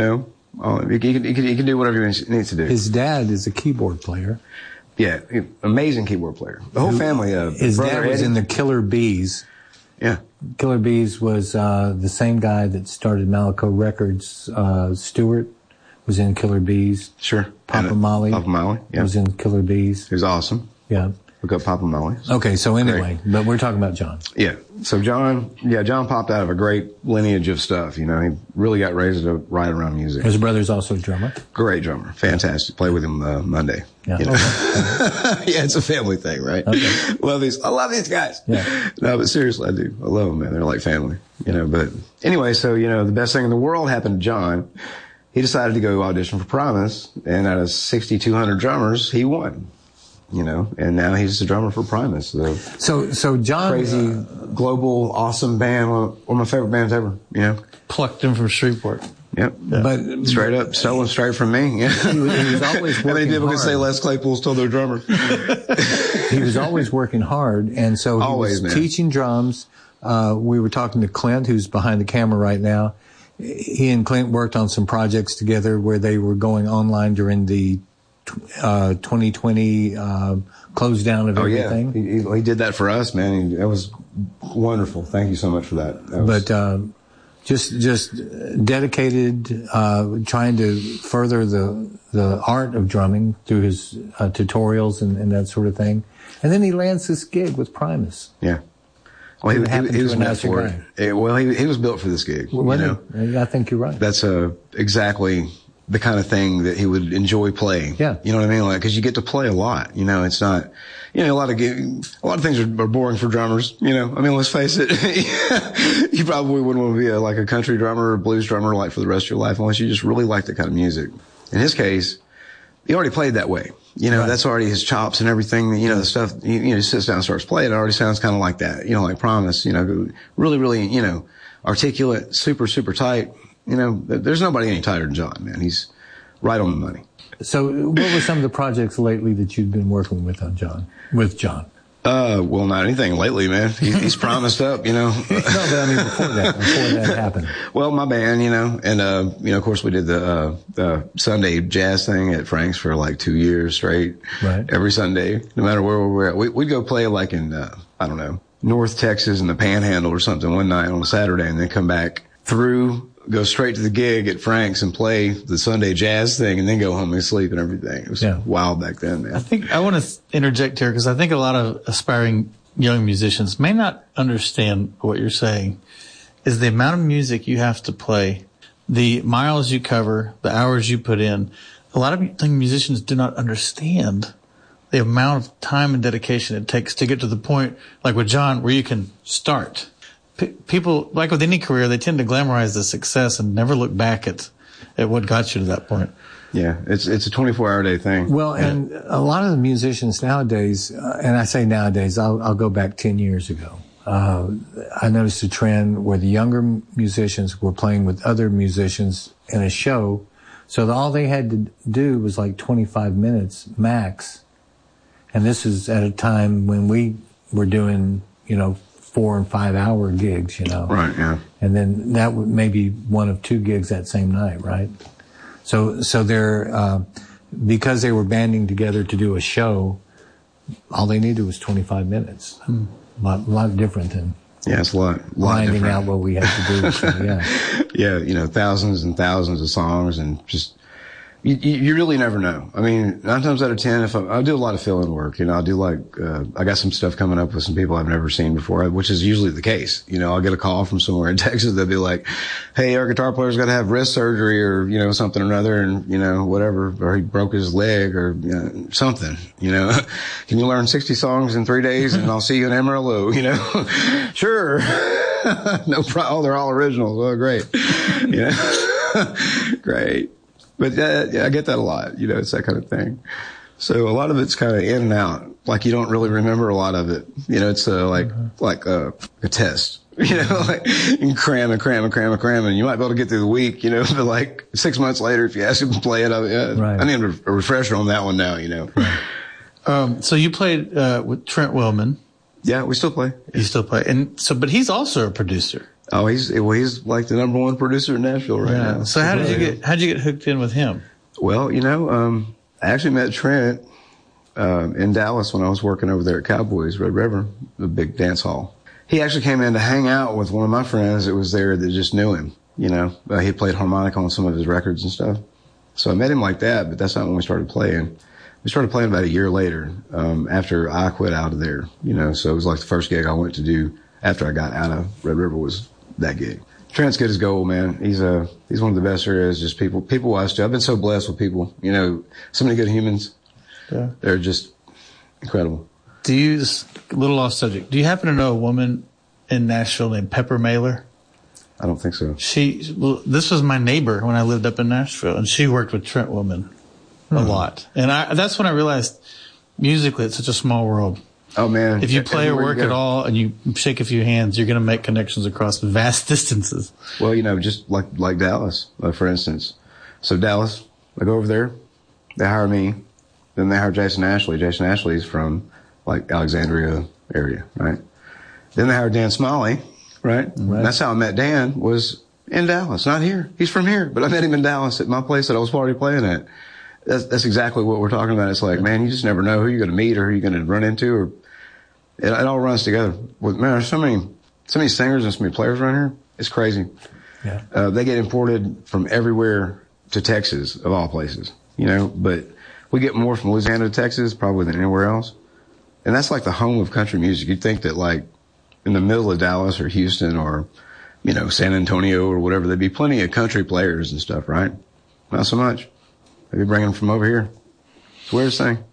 A: can do whatever he needs to do.
B: His dad is a keyboard player.
A: Yeah, amazing keyboard player. The whole family.
B: His dad was in the Killer Bees.
A: Yeah.
B: Killer Bees was the same guy that started Malaco Records. Stewart was in Killer Bees.
A: Sure.
B: Papa Molly.
A: Yeah.
B: Was in Killer Bees.
A: He was awesome.
B: Yeah.
A: Look up Papa Molly.
B: Okay, so anyway, but we're talking about John.
A: Yeah. So John popped out of a great lineage of stuff. He really got raised to write around music.
B: His brother's also a drummer.
A: Great drummer. Fantastic. Play with him Monday.
B: Yeah. Okay.
A: Yeah, it's a family thing, right? Okay. I love these guys.
B: Yeah.
A: No, but seriously, I do. I love them, man. They're like family, but anyway, so, the best thing in the world happened to John. He decided to go audition for Primus, and out of 6,200 drummers, he won. And now he's the drummer for Primus.
B: So John,
A: crazy, global, awesome band, one of my favorite bands ever.
C: Plucked him from Shreveport.
A: Yep.
B: Yeah. But
A: straight up, stolen straight from me. Yeah.
B: He was always working
A: How many people
B: hard.
A: can say Les Claypool stole their drummer?
B: He was always working hard, and so he was teaching drums. We were talking to Clint, who's behind the camera right now. He and Clint worked on some projects together where they were going online during the 2020 close down of everything.
A: He did that for us, man. That was wonderful. Thank you so much for that. Just dedicated, trying to further the art of drumming through his tutorials and that sort of thing. And then he lands this gig with Primus. Yeah. Well, he was meant for it. He was built for this gig.
B: I think you're right.
A: That's exactly the kind of thing that he would enjoy playing.
B: Yeah.
A: You know what I mean? Like, cause you get to play a lot. It's not, a lot of things are boring for drummers. I mean, let's face it. You probably wouldn't want to be a country drummer or blues drummer for the rest of your life unless you just really like that kind of music. In his case, he already played that way. That's already his chops and everything. The stuff, he sits down and starts playing. It already sounds kind of like that. Like Primus, really, really, articulate, super, super tight. There's nobody any tighter than John, man. He's right on the money.
B: So what were some of the projects lately that you've been working with John?
A: Well, not anything lately, man. He's promised up, No,
B: but I mean before that happened.
A: Well, my band, and, of course we did the Sunday jazz thing at Frank's for 2 years straight.
B: Right.
A: Every Sunday, no matter where we were at. We'd go play in, I don't know, North Texas in the Panhandle or something one night on a Saturday and then come back go straight to the gig at Frank's and play the Sunday jazz thing and then go home and sleep and everything. It was wild back then, man.
C: I think I want to interject here because I think a lot of aspiring young musicians may not understand what you're saying is the amount of music you have to play, the miles you cover, the hours you put in. A lot of young musicians do not understand the amount of time and dedication it takes to get to the point, like with John, where you can start. People, like with any career, they tend to glamorize the success and never look back at what got you to that point.
A: Yeah, it's a 24-hour day thing.
B: Well, and a lot of the musicians nowadays, and I say nowadays, I'll go back 10 years ago. I noticed a trend where the younger musicians were playing with other musicians in a show, so that all they had to do was 25 minutes max. And this is at a time when we were doing, 4 and 5 hour gigs,
A: Right, yeah.
B: And then that would maybe one of 2 gigs that same night, right? So they're, because they were banding together to do a show, all they needed was 25 minutes. A lot different than
A: it's a lot
B: finding
A: different.
B: out what we had to do. So,
A: Yeah, thousands and thousands of songs, and just you really never know. I mean, 9 times out of 10, if I do a lot of fill-in work, I'll do I got some stuff coming up with some people I've never seen before, which is usually the case. I'll get a call from somewhere in Texas. They'll be like, "Hey, our guitar player's got to have wrist surgery or, something or another, and, whatever, or he broke his leg or something, Can you learn 60 songs in 3 days and I'll see you in Amarillo, Sure. No problem. Oh, they're all originals. Oh, great. Great. But I get that a lot. It's that kind of thing. So a lot of it's kind of in and out. Like you don't really remember a lot of it. It's like a test. You can cram and cram and cram and cram, and you might be able to get through the week. But 6 months later, if you ask them to play it, I need a refresher on that one now.
C: Right. So you played with Trent Willman.
A: Yeah, we still play.
C: You still play, but he's also a producer.
A: Oh, he's like the number one producer in Nashville right now.
C: So how'd you get hooked in with him?
A: Well, I actually met Trent in Dallas when I was working over there at Cowboys Red River, the big dance hall. He actually came in to hang out with one of my friends that was there that just knew him. He played harmonica on some of his records and stuff. So I met him like that, but that's not when we started playing. We started playing about a year later, after I quit out of there. So it was like the first gig I went to do after I got out of Red River was that gig. Trent's good as gold, man. He's one of the best there is. Just people-wise too. I've been so blessed with people. So many good humans. Yeah. They're just incredible.
C: Just a little off subject. Do you happen to know a woman in Nashville named Pepper Mailer?
A: I don't think so.
C: This was my neighbor when I lived up in Nashville, and she worked with Trent Willman a lot. And that's when I realized musically it's such a small world.
A: Oh, man.
C: If you play or work at all and you shake a few hands, you're going to make connections across vast distances.
A: Well, just like Dallas, for instance. So Dallas, I go over there, they hire me, then they hire Jason Ashley. Jason Ashley's from Alexandria area, right? Then they hired Dan Smalley, right? That's how I met Dan, was in Dallas, not here. He's from here, but I met him in Dallas at my place that I was already playing at. That's exactly what we're talking about. It's like, man, you just never know who you're going to meet or who you're going to run into, or it all runs together. Man, there's so many singers and so many players around here. It's crazy. Yeah. They get imported from everywhere to Texas, of all places, but we get more from Louisiana to Texas probably than anywhere else. And that's like the home of country music. You'd think that in the middle of Dallas or Houston or, San Antonio or whatever, there'd be plenty of country players and stuff, right? Not so much. Maybe bring them from over here. It's the weirdest thing.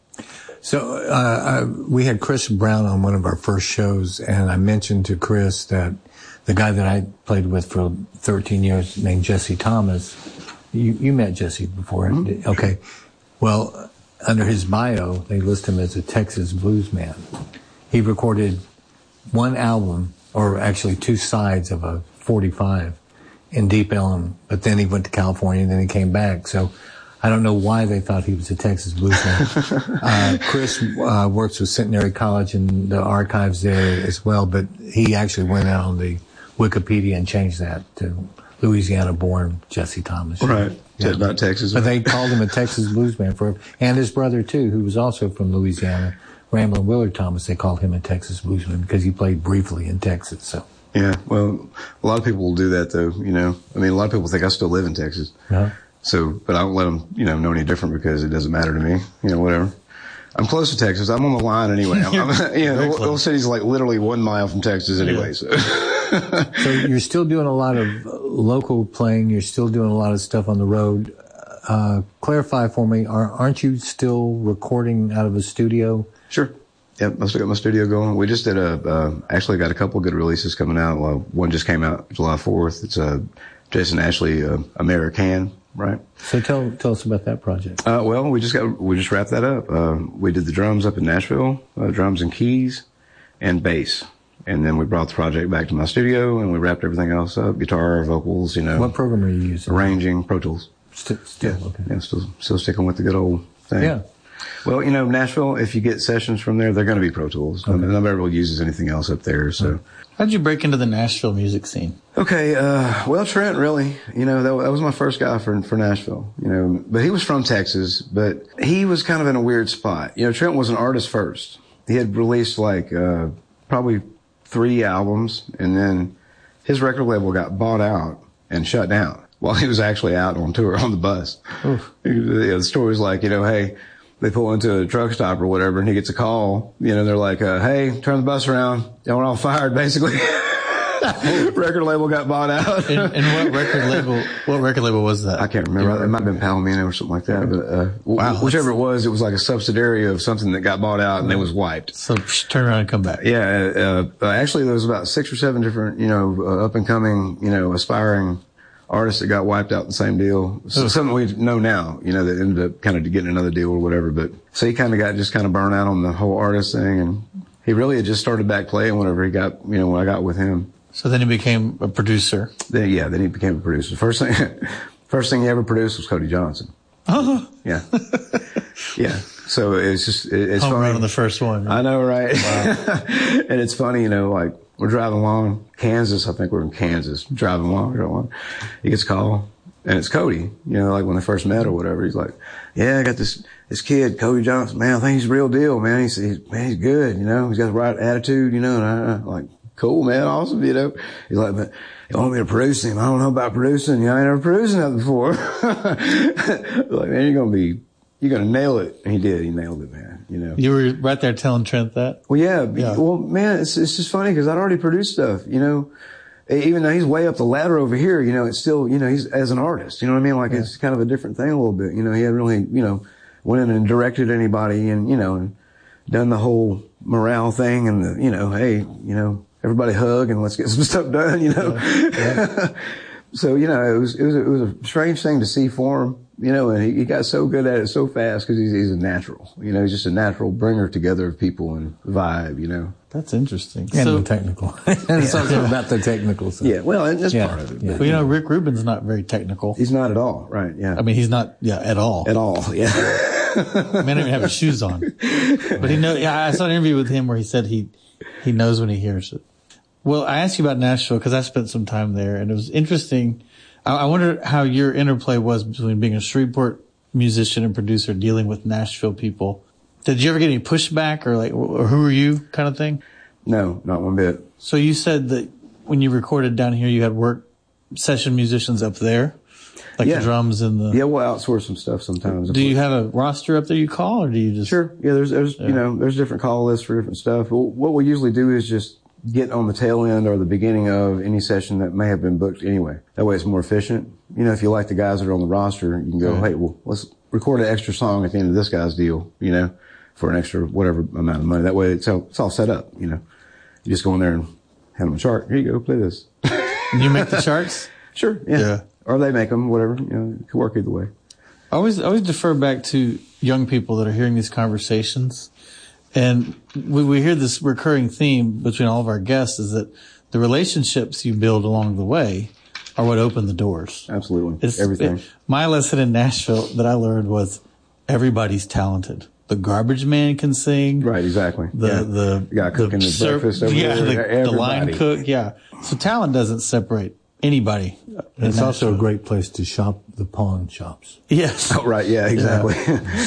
B: So we had Chris Brown on one of our first shows, and I mentioned to Chris that the guy that I played with for 13 years named Jesse Thomas, you met Jesse before. Mm-hmm. Okay. Well, under his bio, they list him as a Texas blues man. He recorded one album, or actually 2 sides of a 45 in Deep Ellum, but then he went to California and then he came back. So I don't know why they thought he was a Texas blues man. Chris works with Centenary College in the archives there as well, but he actually went out on the Wikipedia and changed that to Louisiana-born Jesse Thomas.
A: Right. Yeah. Not Texas.
B: But they called him a Texas blues man and his brother too, who was also from Louisiana, Ramblin' Willard Thomas. They called him a Texas blues man because he played briefly in Texas. So. Yeah.
A: Well, a lot of people will do that though. A lot of people think I still live in Texas.
B: Uh-huh.
A: So, but I don't let them, know any different because it doesn't matter to me. Whatever. I'm close to Texas. I'm on the line anyway. Old City's literally 1 mile from Texas anyway. So.
B: So you're still doing a lot of local playing. You're still doing a lot of stuff on the road. Clarify for me, aren't you still recording out of a studio?
A: Sure. Yep, I still got my studio going. We just did actually got a couple of good releases coming out. Well, one just came out July 4th. It's Jason Ashley, American. Right.
B: So tell us about that project.
A: Well, we just wrapped that up. We did the drums up in Nashville, drums and keys and bass. And then we brought the project back to my studio and we wrapped everything else up, guitar, vocals,
B: What program are you using?
A: Arranging, Pro Tools.
B: Still,
A: yeah.
B: Okay.
A: Yeah, still sticking with the good old thing.
B: Yeah.
A: Well, Nashville, if you get sessions from there, they're going to be Pro Tools. Okay. Nobody really uses anything else up there. So,
C: how'd you break into the Nashville music scene?
A: Okay, well, Trent really, that was my first guy for Nashville, but he was from Texas, but he was kind of in a weird spot. Trent was an artist first. He had released probably 3 albums, and then his record label got bought out and shut down while he was actually out on tour on the bus. The story's like, hey, they pull into a truck stop or whatever, and he gets a call. They're like, hey, turn the bus around. Y'all are all fired, basically. Record label got bought out.
C: And what record label was that?
A: I can't remember. It might have been Palomino or something like that. But wow, whichever it was like a subsidiary of something that got bought out and it was wiped.
C: So turn around and come back.
A: Yeah. Actually, there was about 6 or 7 different, up and coming, aspiring artists that got wiped out in the same deal. So something we know now, that ended up kind of getting another deal or whatever. But so he kind of got burned out on the whole artist thing, and he really had just started back playing whenever he got, when I got with him.
C: So then he became a producer.
A: Then he became a producer. First thing he ever produced was Cody Johnson.
C: Oh.
A: Yeah. Yeah. So it's
C: home
A: funny.
C: run on the first one.
A: I know, right? Wow. And it's funny, like we're driving along Kansas. I think we're in Kansas, driving along. He gets a call, and it's Cody. Like when they first met or whatever. He's like, "Yeah, I got this kid, Cody Johnson. Man, I think he's the real deal, man. He's good. He's got the right attitude. And I'm like, cool, man, awesome. He's like, but you want me to produce him? I don't know about producing. I ain't never produced nothing before. Like, man, you're gonna nail it. And he did. He nailed it, man.
C: You were right there telling Trent that?
A: Well, yeah. Well, man, it's just funny because I'd already produced stuff, even though he's way up the ladder over here, it's still, he's as an artist, you know what I mean? Like it's kind of a different thing a little bit. He hadn't really, went in and directed anybody and, and done the whole morale thing and the, hey, everybody hug and let's get some stuff done, Yeah. So, it was a strange thing to see for him, and he got so good at it so fast because he's a natural, he's just a natural bringer together of people and vibe,
C: That's interesting.
B: And the technical. And it's also about the technical side.
A: Yeah, well, that's part of it.
B: Yeah.
C: Well, Rick Rubin's not very technical.
A: He's not at all, right, yeah.
C: I mean, he's not, at all.
A: At all, yeah.
C: Man didn't even have his shoes on. But I saw an interview with him where he said he knows when he hears it. Well, I asked you about Nashville because I spent some time there, and it was interesting. I wonder how your interplay was between being a Shreveport musician and producer dealing with Nashville people. Did you ever get any pushback or who are you kind of thing?
A: No, not one bit.
C: So you said that when you recorded down here, you had work session musicians up there, like the drums and the...
A: Yeah, we'll outsource some stuff sometimes.
C: Do you have a roster up there you call, or do you just...
A: Sure. Yeah, there's there's different call lists for different stuff. What we usually do is just get on the tail end or the beginning of any session that may have been booked anyway. That way it's more efficient. If you like the guys that are on the roster, you can go, hey, well, let's record an extra song at the end of this guy's deal, for an extra whatever amount of money. That way it's all set up, You just go in there and hand them a chart. Here you go, play this.
C: You make the charts?
A: Sure, yeah. Or they make them, whatever. It could work either way.
C: I always defer back to young people that are hearing these conversations. And we hear this recurring theme between all of our guests is that the relationships you build along the way are what open the doors.
A: Absolutely. Everything.
C: My lesson in Nashville that I learned was everybody's talented. The garbage man can sing.
A: Right, exactly.
C: The
A: guy cooking the breakfast over there.
C: The line cook. Yeah. So talent doesn't separate anybody.
B: It's also a great place to shop the pawn shops.
C: Yes.
A: Oh, right. Yeah, exactly.
C: Yeah.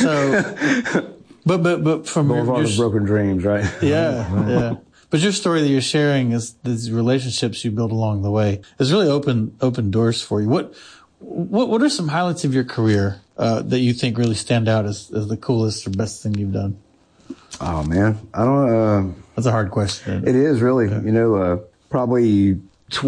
C: So, but from
A: Boulevard of Broken Dreams, right?
C: Yeah, yeah. But your story that you're sharing is these relationships you build along the way has really opened doors for you. What are some highlights of your career that you think really stand out as the coolest or best thing you've done?
A: Oh man, I don't.
C: That's a hard question.
A: It is really. Yeah. Probably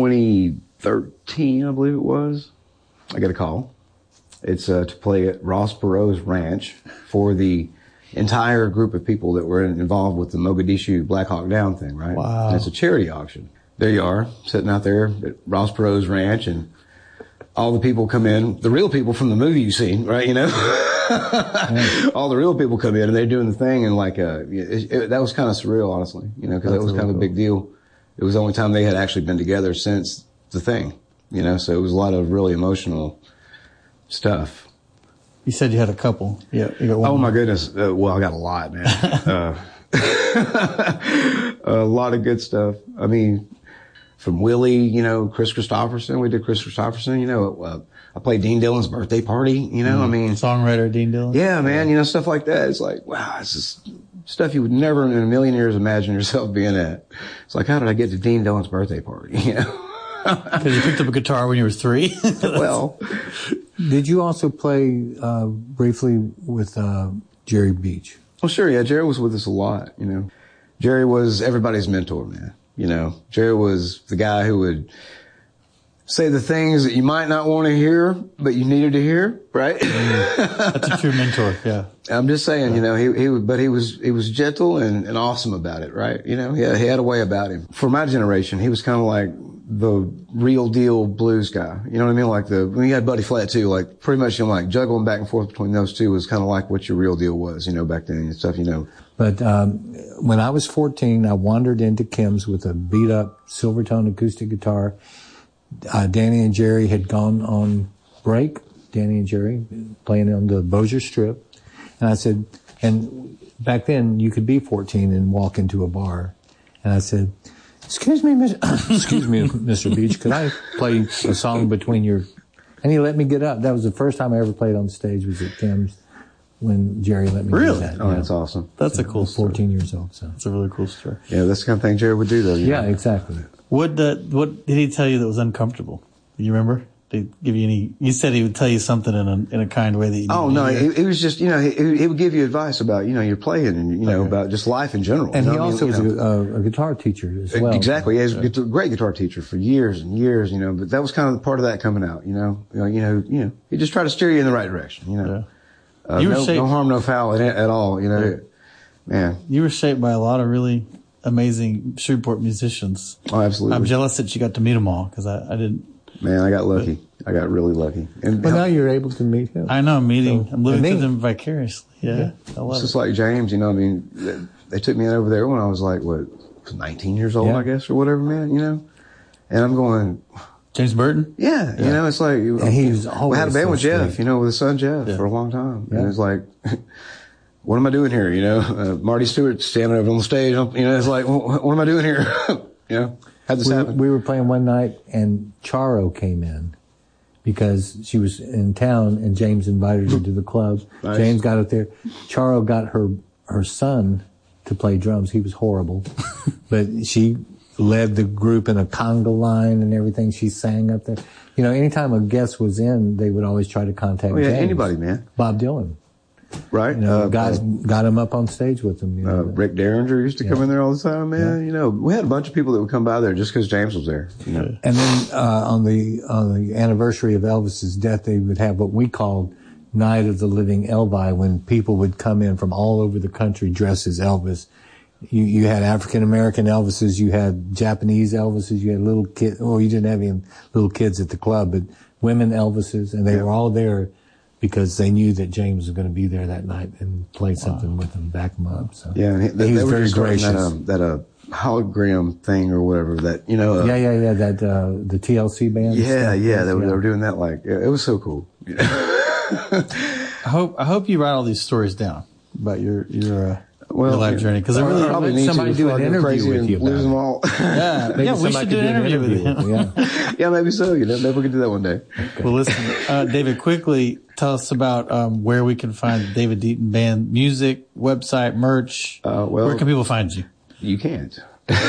A: 2013, I believe it was. I got a call. It's to play at Ross Perot's ranch for the entire group of people that were involved with the Mogadishu Black Hawk Down thing, right?
C: Wow.
A: And it's a charity auction. There you are, sitting out there at Ross Perot's ranch, and all the people come in, the real people from the movie you've seen, right? All the real people come in and they're doing the thing, and that was kind of surreal, honestly, because that was kind of a big deal. It was the only time they had actually been together since the thing, so it was a lot of really emotional stuff.
C: You said you had a couple. Yeah. You got one
A: Oh
C: more.
A: my goodness. Well, I got a lot, man. A lot of good stuff. I mean, from Willie, Chris Christopherson. We did Chris Christopherson, I played Dean Dillon's birthday party, I mean.
C: Songwriter Dean Dillon.
A: Yeah, man, stuff like that. It's like, wow, it's just stuff you would never in a million years imagine yourself being at. It's like, how did I get to Dean Dillon's birthday party,
C: Because you picked up a guitar when you were 3.
A: Well,
B: Did you also play briefly with Jerry Beach?
A: well, sure, yeah, Jerry was with us a lot, Jerry was everybody's mentor, man. Jerry was the guy who would say the things that you might not want to hear, but you needed to hear, right?
C: That's a true mentor. Yeah.
A: I'm just saying, he was gentle and awesome about it, right? He had a way about him. For my generation, he was kind of like the real deal blues guy. You know what I mean? Like when you had Buddy Flat too, like pretty much, like juggling back and forth between those two was kind of like what your real deal was, back then and stuff,
B: But when I was 14, I wandered into Kim's with a beat-up Silvertone acoustic guitar. Danny and Jerry had gone on break. Danny and Jerry playing on the Bossier Strip. And I said, and back then you could be 14 and walk into a bar. And I said, excuse me, Mr. Beach, could I play a song between your... And he let me get up. That was the first time I ever played on stage was at Kim's when Jerry let me do
C: Really?
B: that.
A: Oh, that's awesome.
C: That's a cool story.
B: 14 years old, so.
C: That's a really cool story.
A: Yeah, that's the kind of thing Jerry would do though.
B: Yeah, exactly.
C: What did he tell you that was uncomfortable? Do you remember? Did he give you any? You said he would tell you something in a kind way that you.
A: Oh no, it was just he would give you advice about your playing and about just life in general.
B: And he also was a guitar teacher as well.
A: Exactly, he was a great guitar teacher for years and years. But that was kind of part of that coming out. He just tried to steer you in the right direction.
C: Yeah.
A: No harm, no foul at all. Man.
C: You were shaped by a lot of really amazing Shreveport musicians.
A: Oh, absolutely.
C: I'm jealous that you got to meet them all because I didn't.
A: Man, I got lucky. I got really lucky. And
B: But now you're able to meet him.
C: I know, I'm living through them vicariously. Yeah. I love
A: it's just
C: it.
A: like James, they took me in over there when I was like, 19 years old,
B: Yeah.
A: I guess, or whatever, man, And I'm going,
C: James Burton?
A: yeah, it's like,
B: And he was
A: we
B: always
A: had a band
B: so
A: with Jeff,
B: straight.
A: with his son Jeff for a long time. And it's like, what am I doing here? Marty Stewart standing over on the stage, it's like, what am I doing here? How'd this happen?
B: We were playing one night and Charo came in because she was in town and James invited her to the club.
A: Nice.
B: James got up there. Charo got her son to play drums. He was horrible. But she led the group in a conga line and everything. She sang up there. Anytime a guest was in, they would always try to contact James.
A: Anybody, man.
B: Bob Dylan.
A: Right?
B: Got him up on stage with him.
A: Rick Derringer used to come in there all the time, man. We had a bunch of people that would come by there just because James was there.
B: And then on the anniversary of Elvis's death, they would have what we called Night of the Living Elvi, when people would come in from all over the country dressed as Elvis. You had African American Elvises, you had Japanese Elvises, you had little kids. Well, you didn't have any little kids at the club, but women Elvises, and they were all there because they knew that James was going to be there that night and play something with them, back them up. So
A: Yeah, and
B: he was
A: they were
B: very
A: just starting
B: gracious.
A: that hologram thing or whatever that
B: That the TLC band.
A: yeah,
B: stuff.
A: they were doing that it was so cool.
C: I hope you write all these stories down about your life journey because I
A: I
C: really
A: probably need
B: somebody
A: to
B: do
A: before
B: an
A: I go
B: interview
A: crazy
B: with
A: and
B: you about
A: lose them
B: it.
A: all.
C: yeah we
B: somebody
C: should do
B: could
C: an interview with him.
B: Yeah.
A: Yeah, maybe so. Maybe we can do that one day.
C: Well, listen, David, quickly tell us about where we can find the David Deaton Band music, website, merch. Where can people find you?
A: You can't.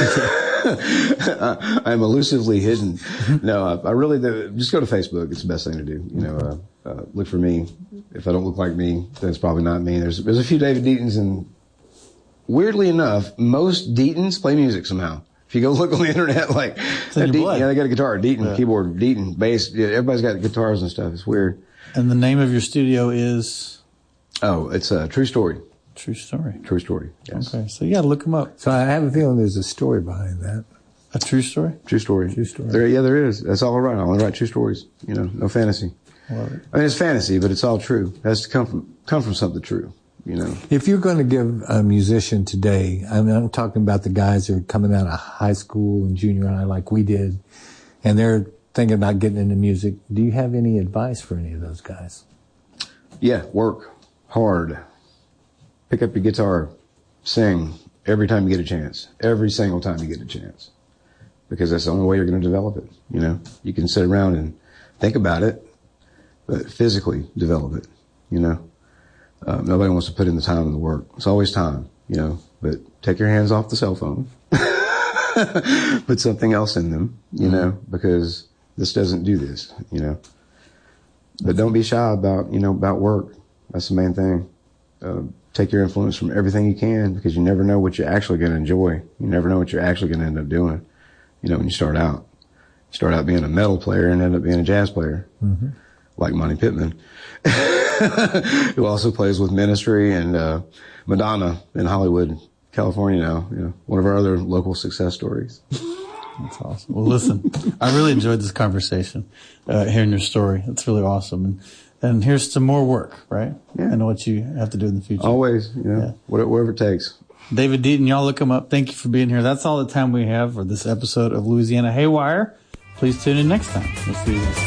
A: I'm elusively hidden. No, I really do. Just go to Facebook. It's the best thing to do. Look for me. If I don't look like me, then it's probably not me. There's a few David Deatons, and weirdly enough, most Deatons play music somehow. If you go look on the internet, like
C: in your
A: Deaton,
C: blood.
A: they got a guitar, Deaton, keyboard, Deaton, bass. Yeah, everybody's got guitars and stuff. It's weird.
C: And the name of your studio is
A: Oh, it's a True Story.
C: True Story.
A: True Story. Yes.
C: Okay, so you got to look them up.
B: So I have a feeling there's a story behind that.
C: A true story.
A: True story.
B: True story.
A: There is. That's all I write. I only write true stories. No fantasy.
C: Love it.
A: I mean, it's fantasy, but it's all true. It has to come from something true.
B: If you're going to give a musician today, I'm talking about the guys who are coming out of high school and junior high like we did, and they're thinking about getting into music. Do you have any advice for any of those guys?
A: Yeah, work hard. Pick up your guitar, sing every time you get a chance. Every single time you get a chance. Because that's the only way you're going to develop it. You know, you can sit around and think about it, but physically develop it. You know, nobody wants to put in the time and the work. It's always time, you know, but take your hands off the cell phone. Put something else in them, you know, because this doesn't do this, you know. But don't be shy about, you know, about work. That's the main thing. Take your influence from everything you can, because you never know what you're actually going to enjoy. You never know what you're actually going to end up doing, you know, when you start out. You start out being a metal player and end up being a jazz player, like Monty Pittman, who also plays with Ministry and Madonna in Hollywood, California now. You know, one of our other local success stories.
C: That's awesome. Well, listen, I really enjoyed this conversation, hearing your story. It's really awesome. And here's some more work, right?
A: Yeah.
C: And what you have to do in the future.
A: Always, you know, whatever it takes.
C: David Deaton, y'all look him up. Thank you for being here. That's all the time we have for this episode of Louisiana Haywire. Please tune in next time. We'll see you then.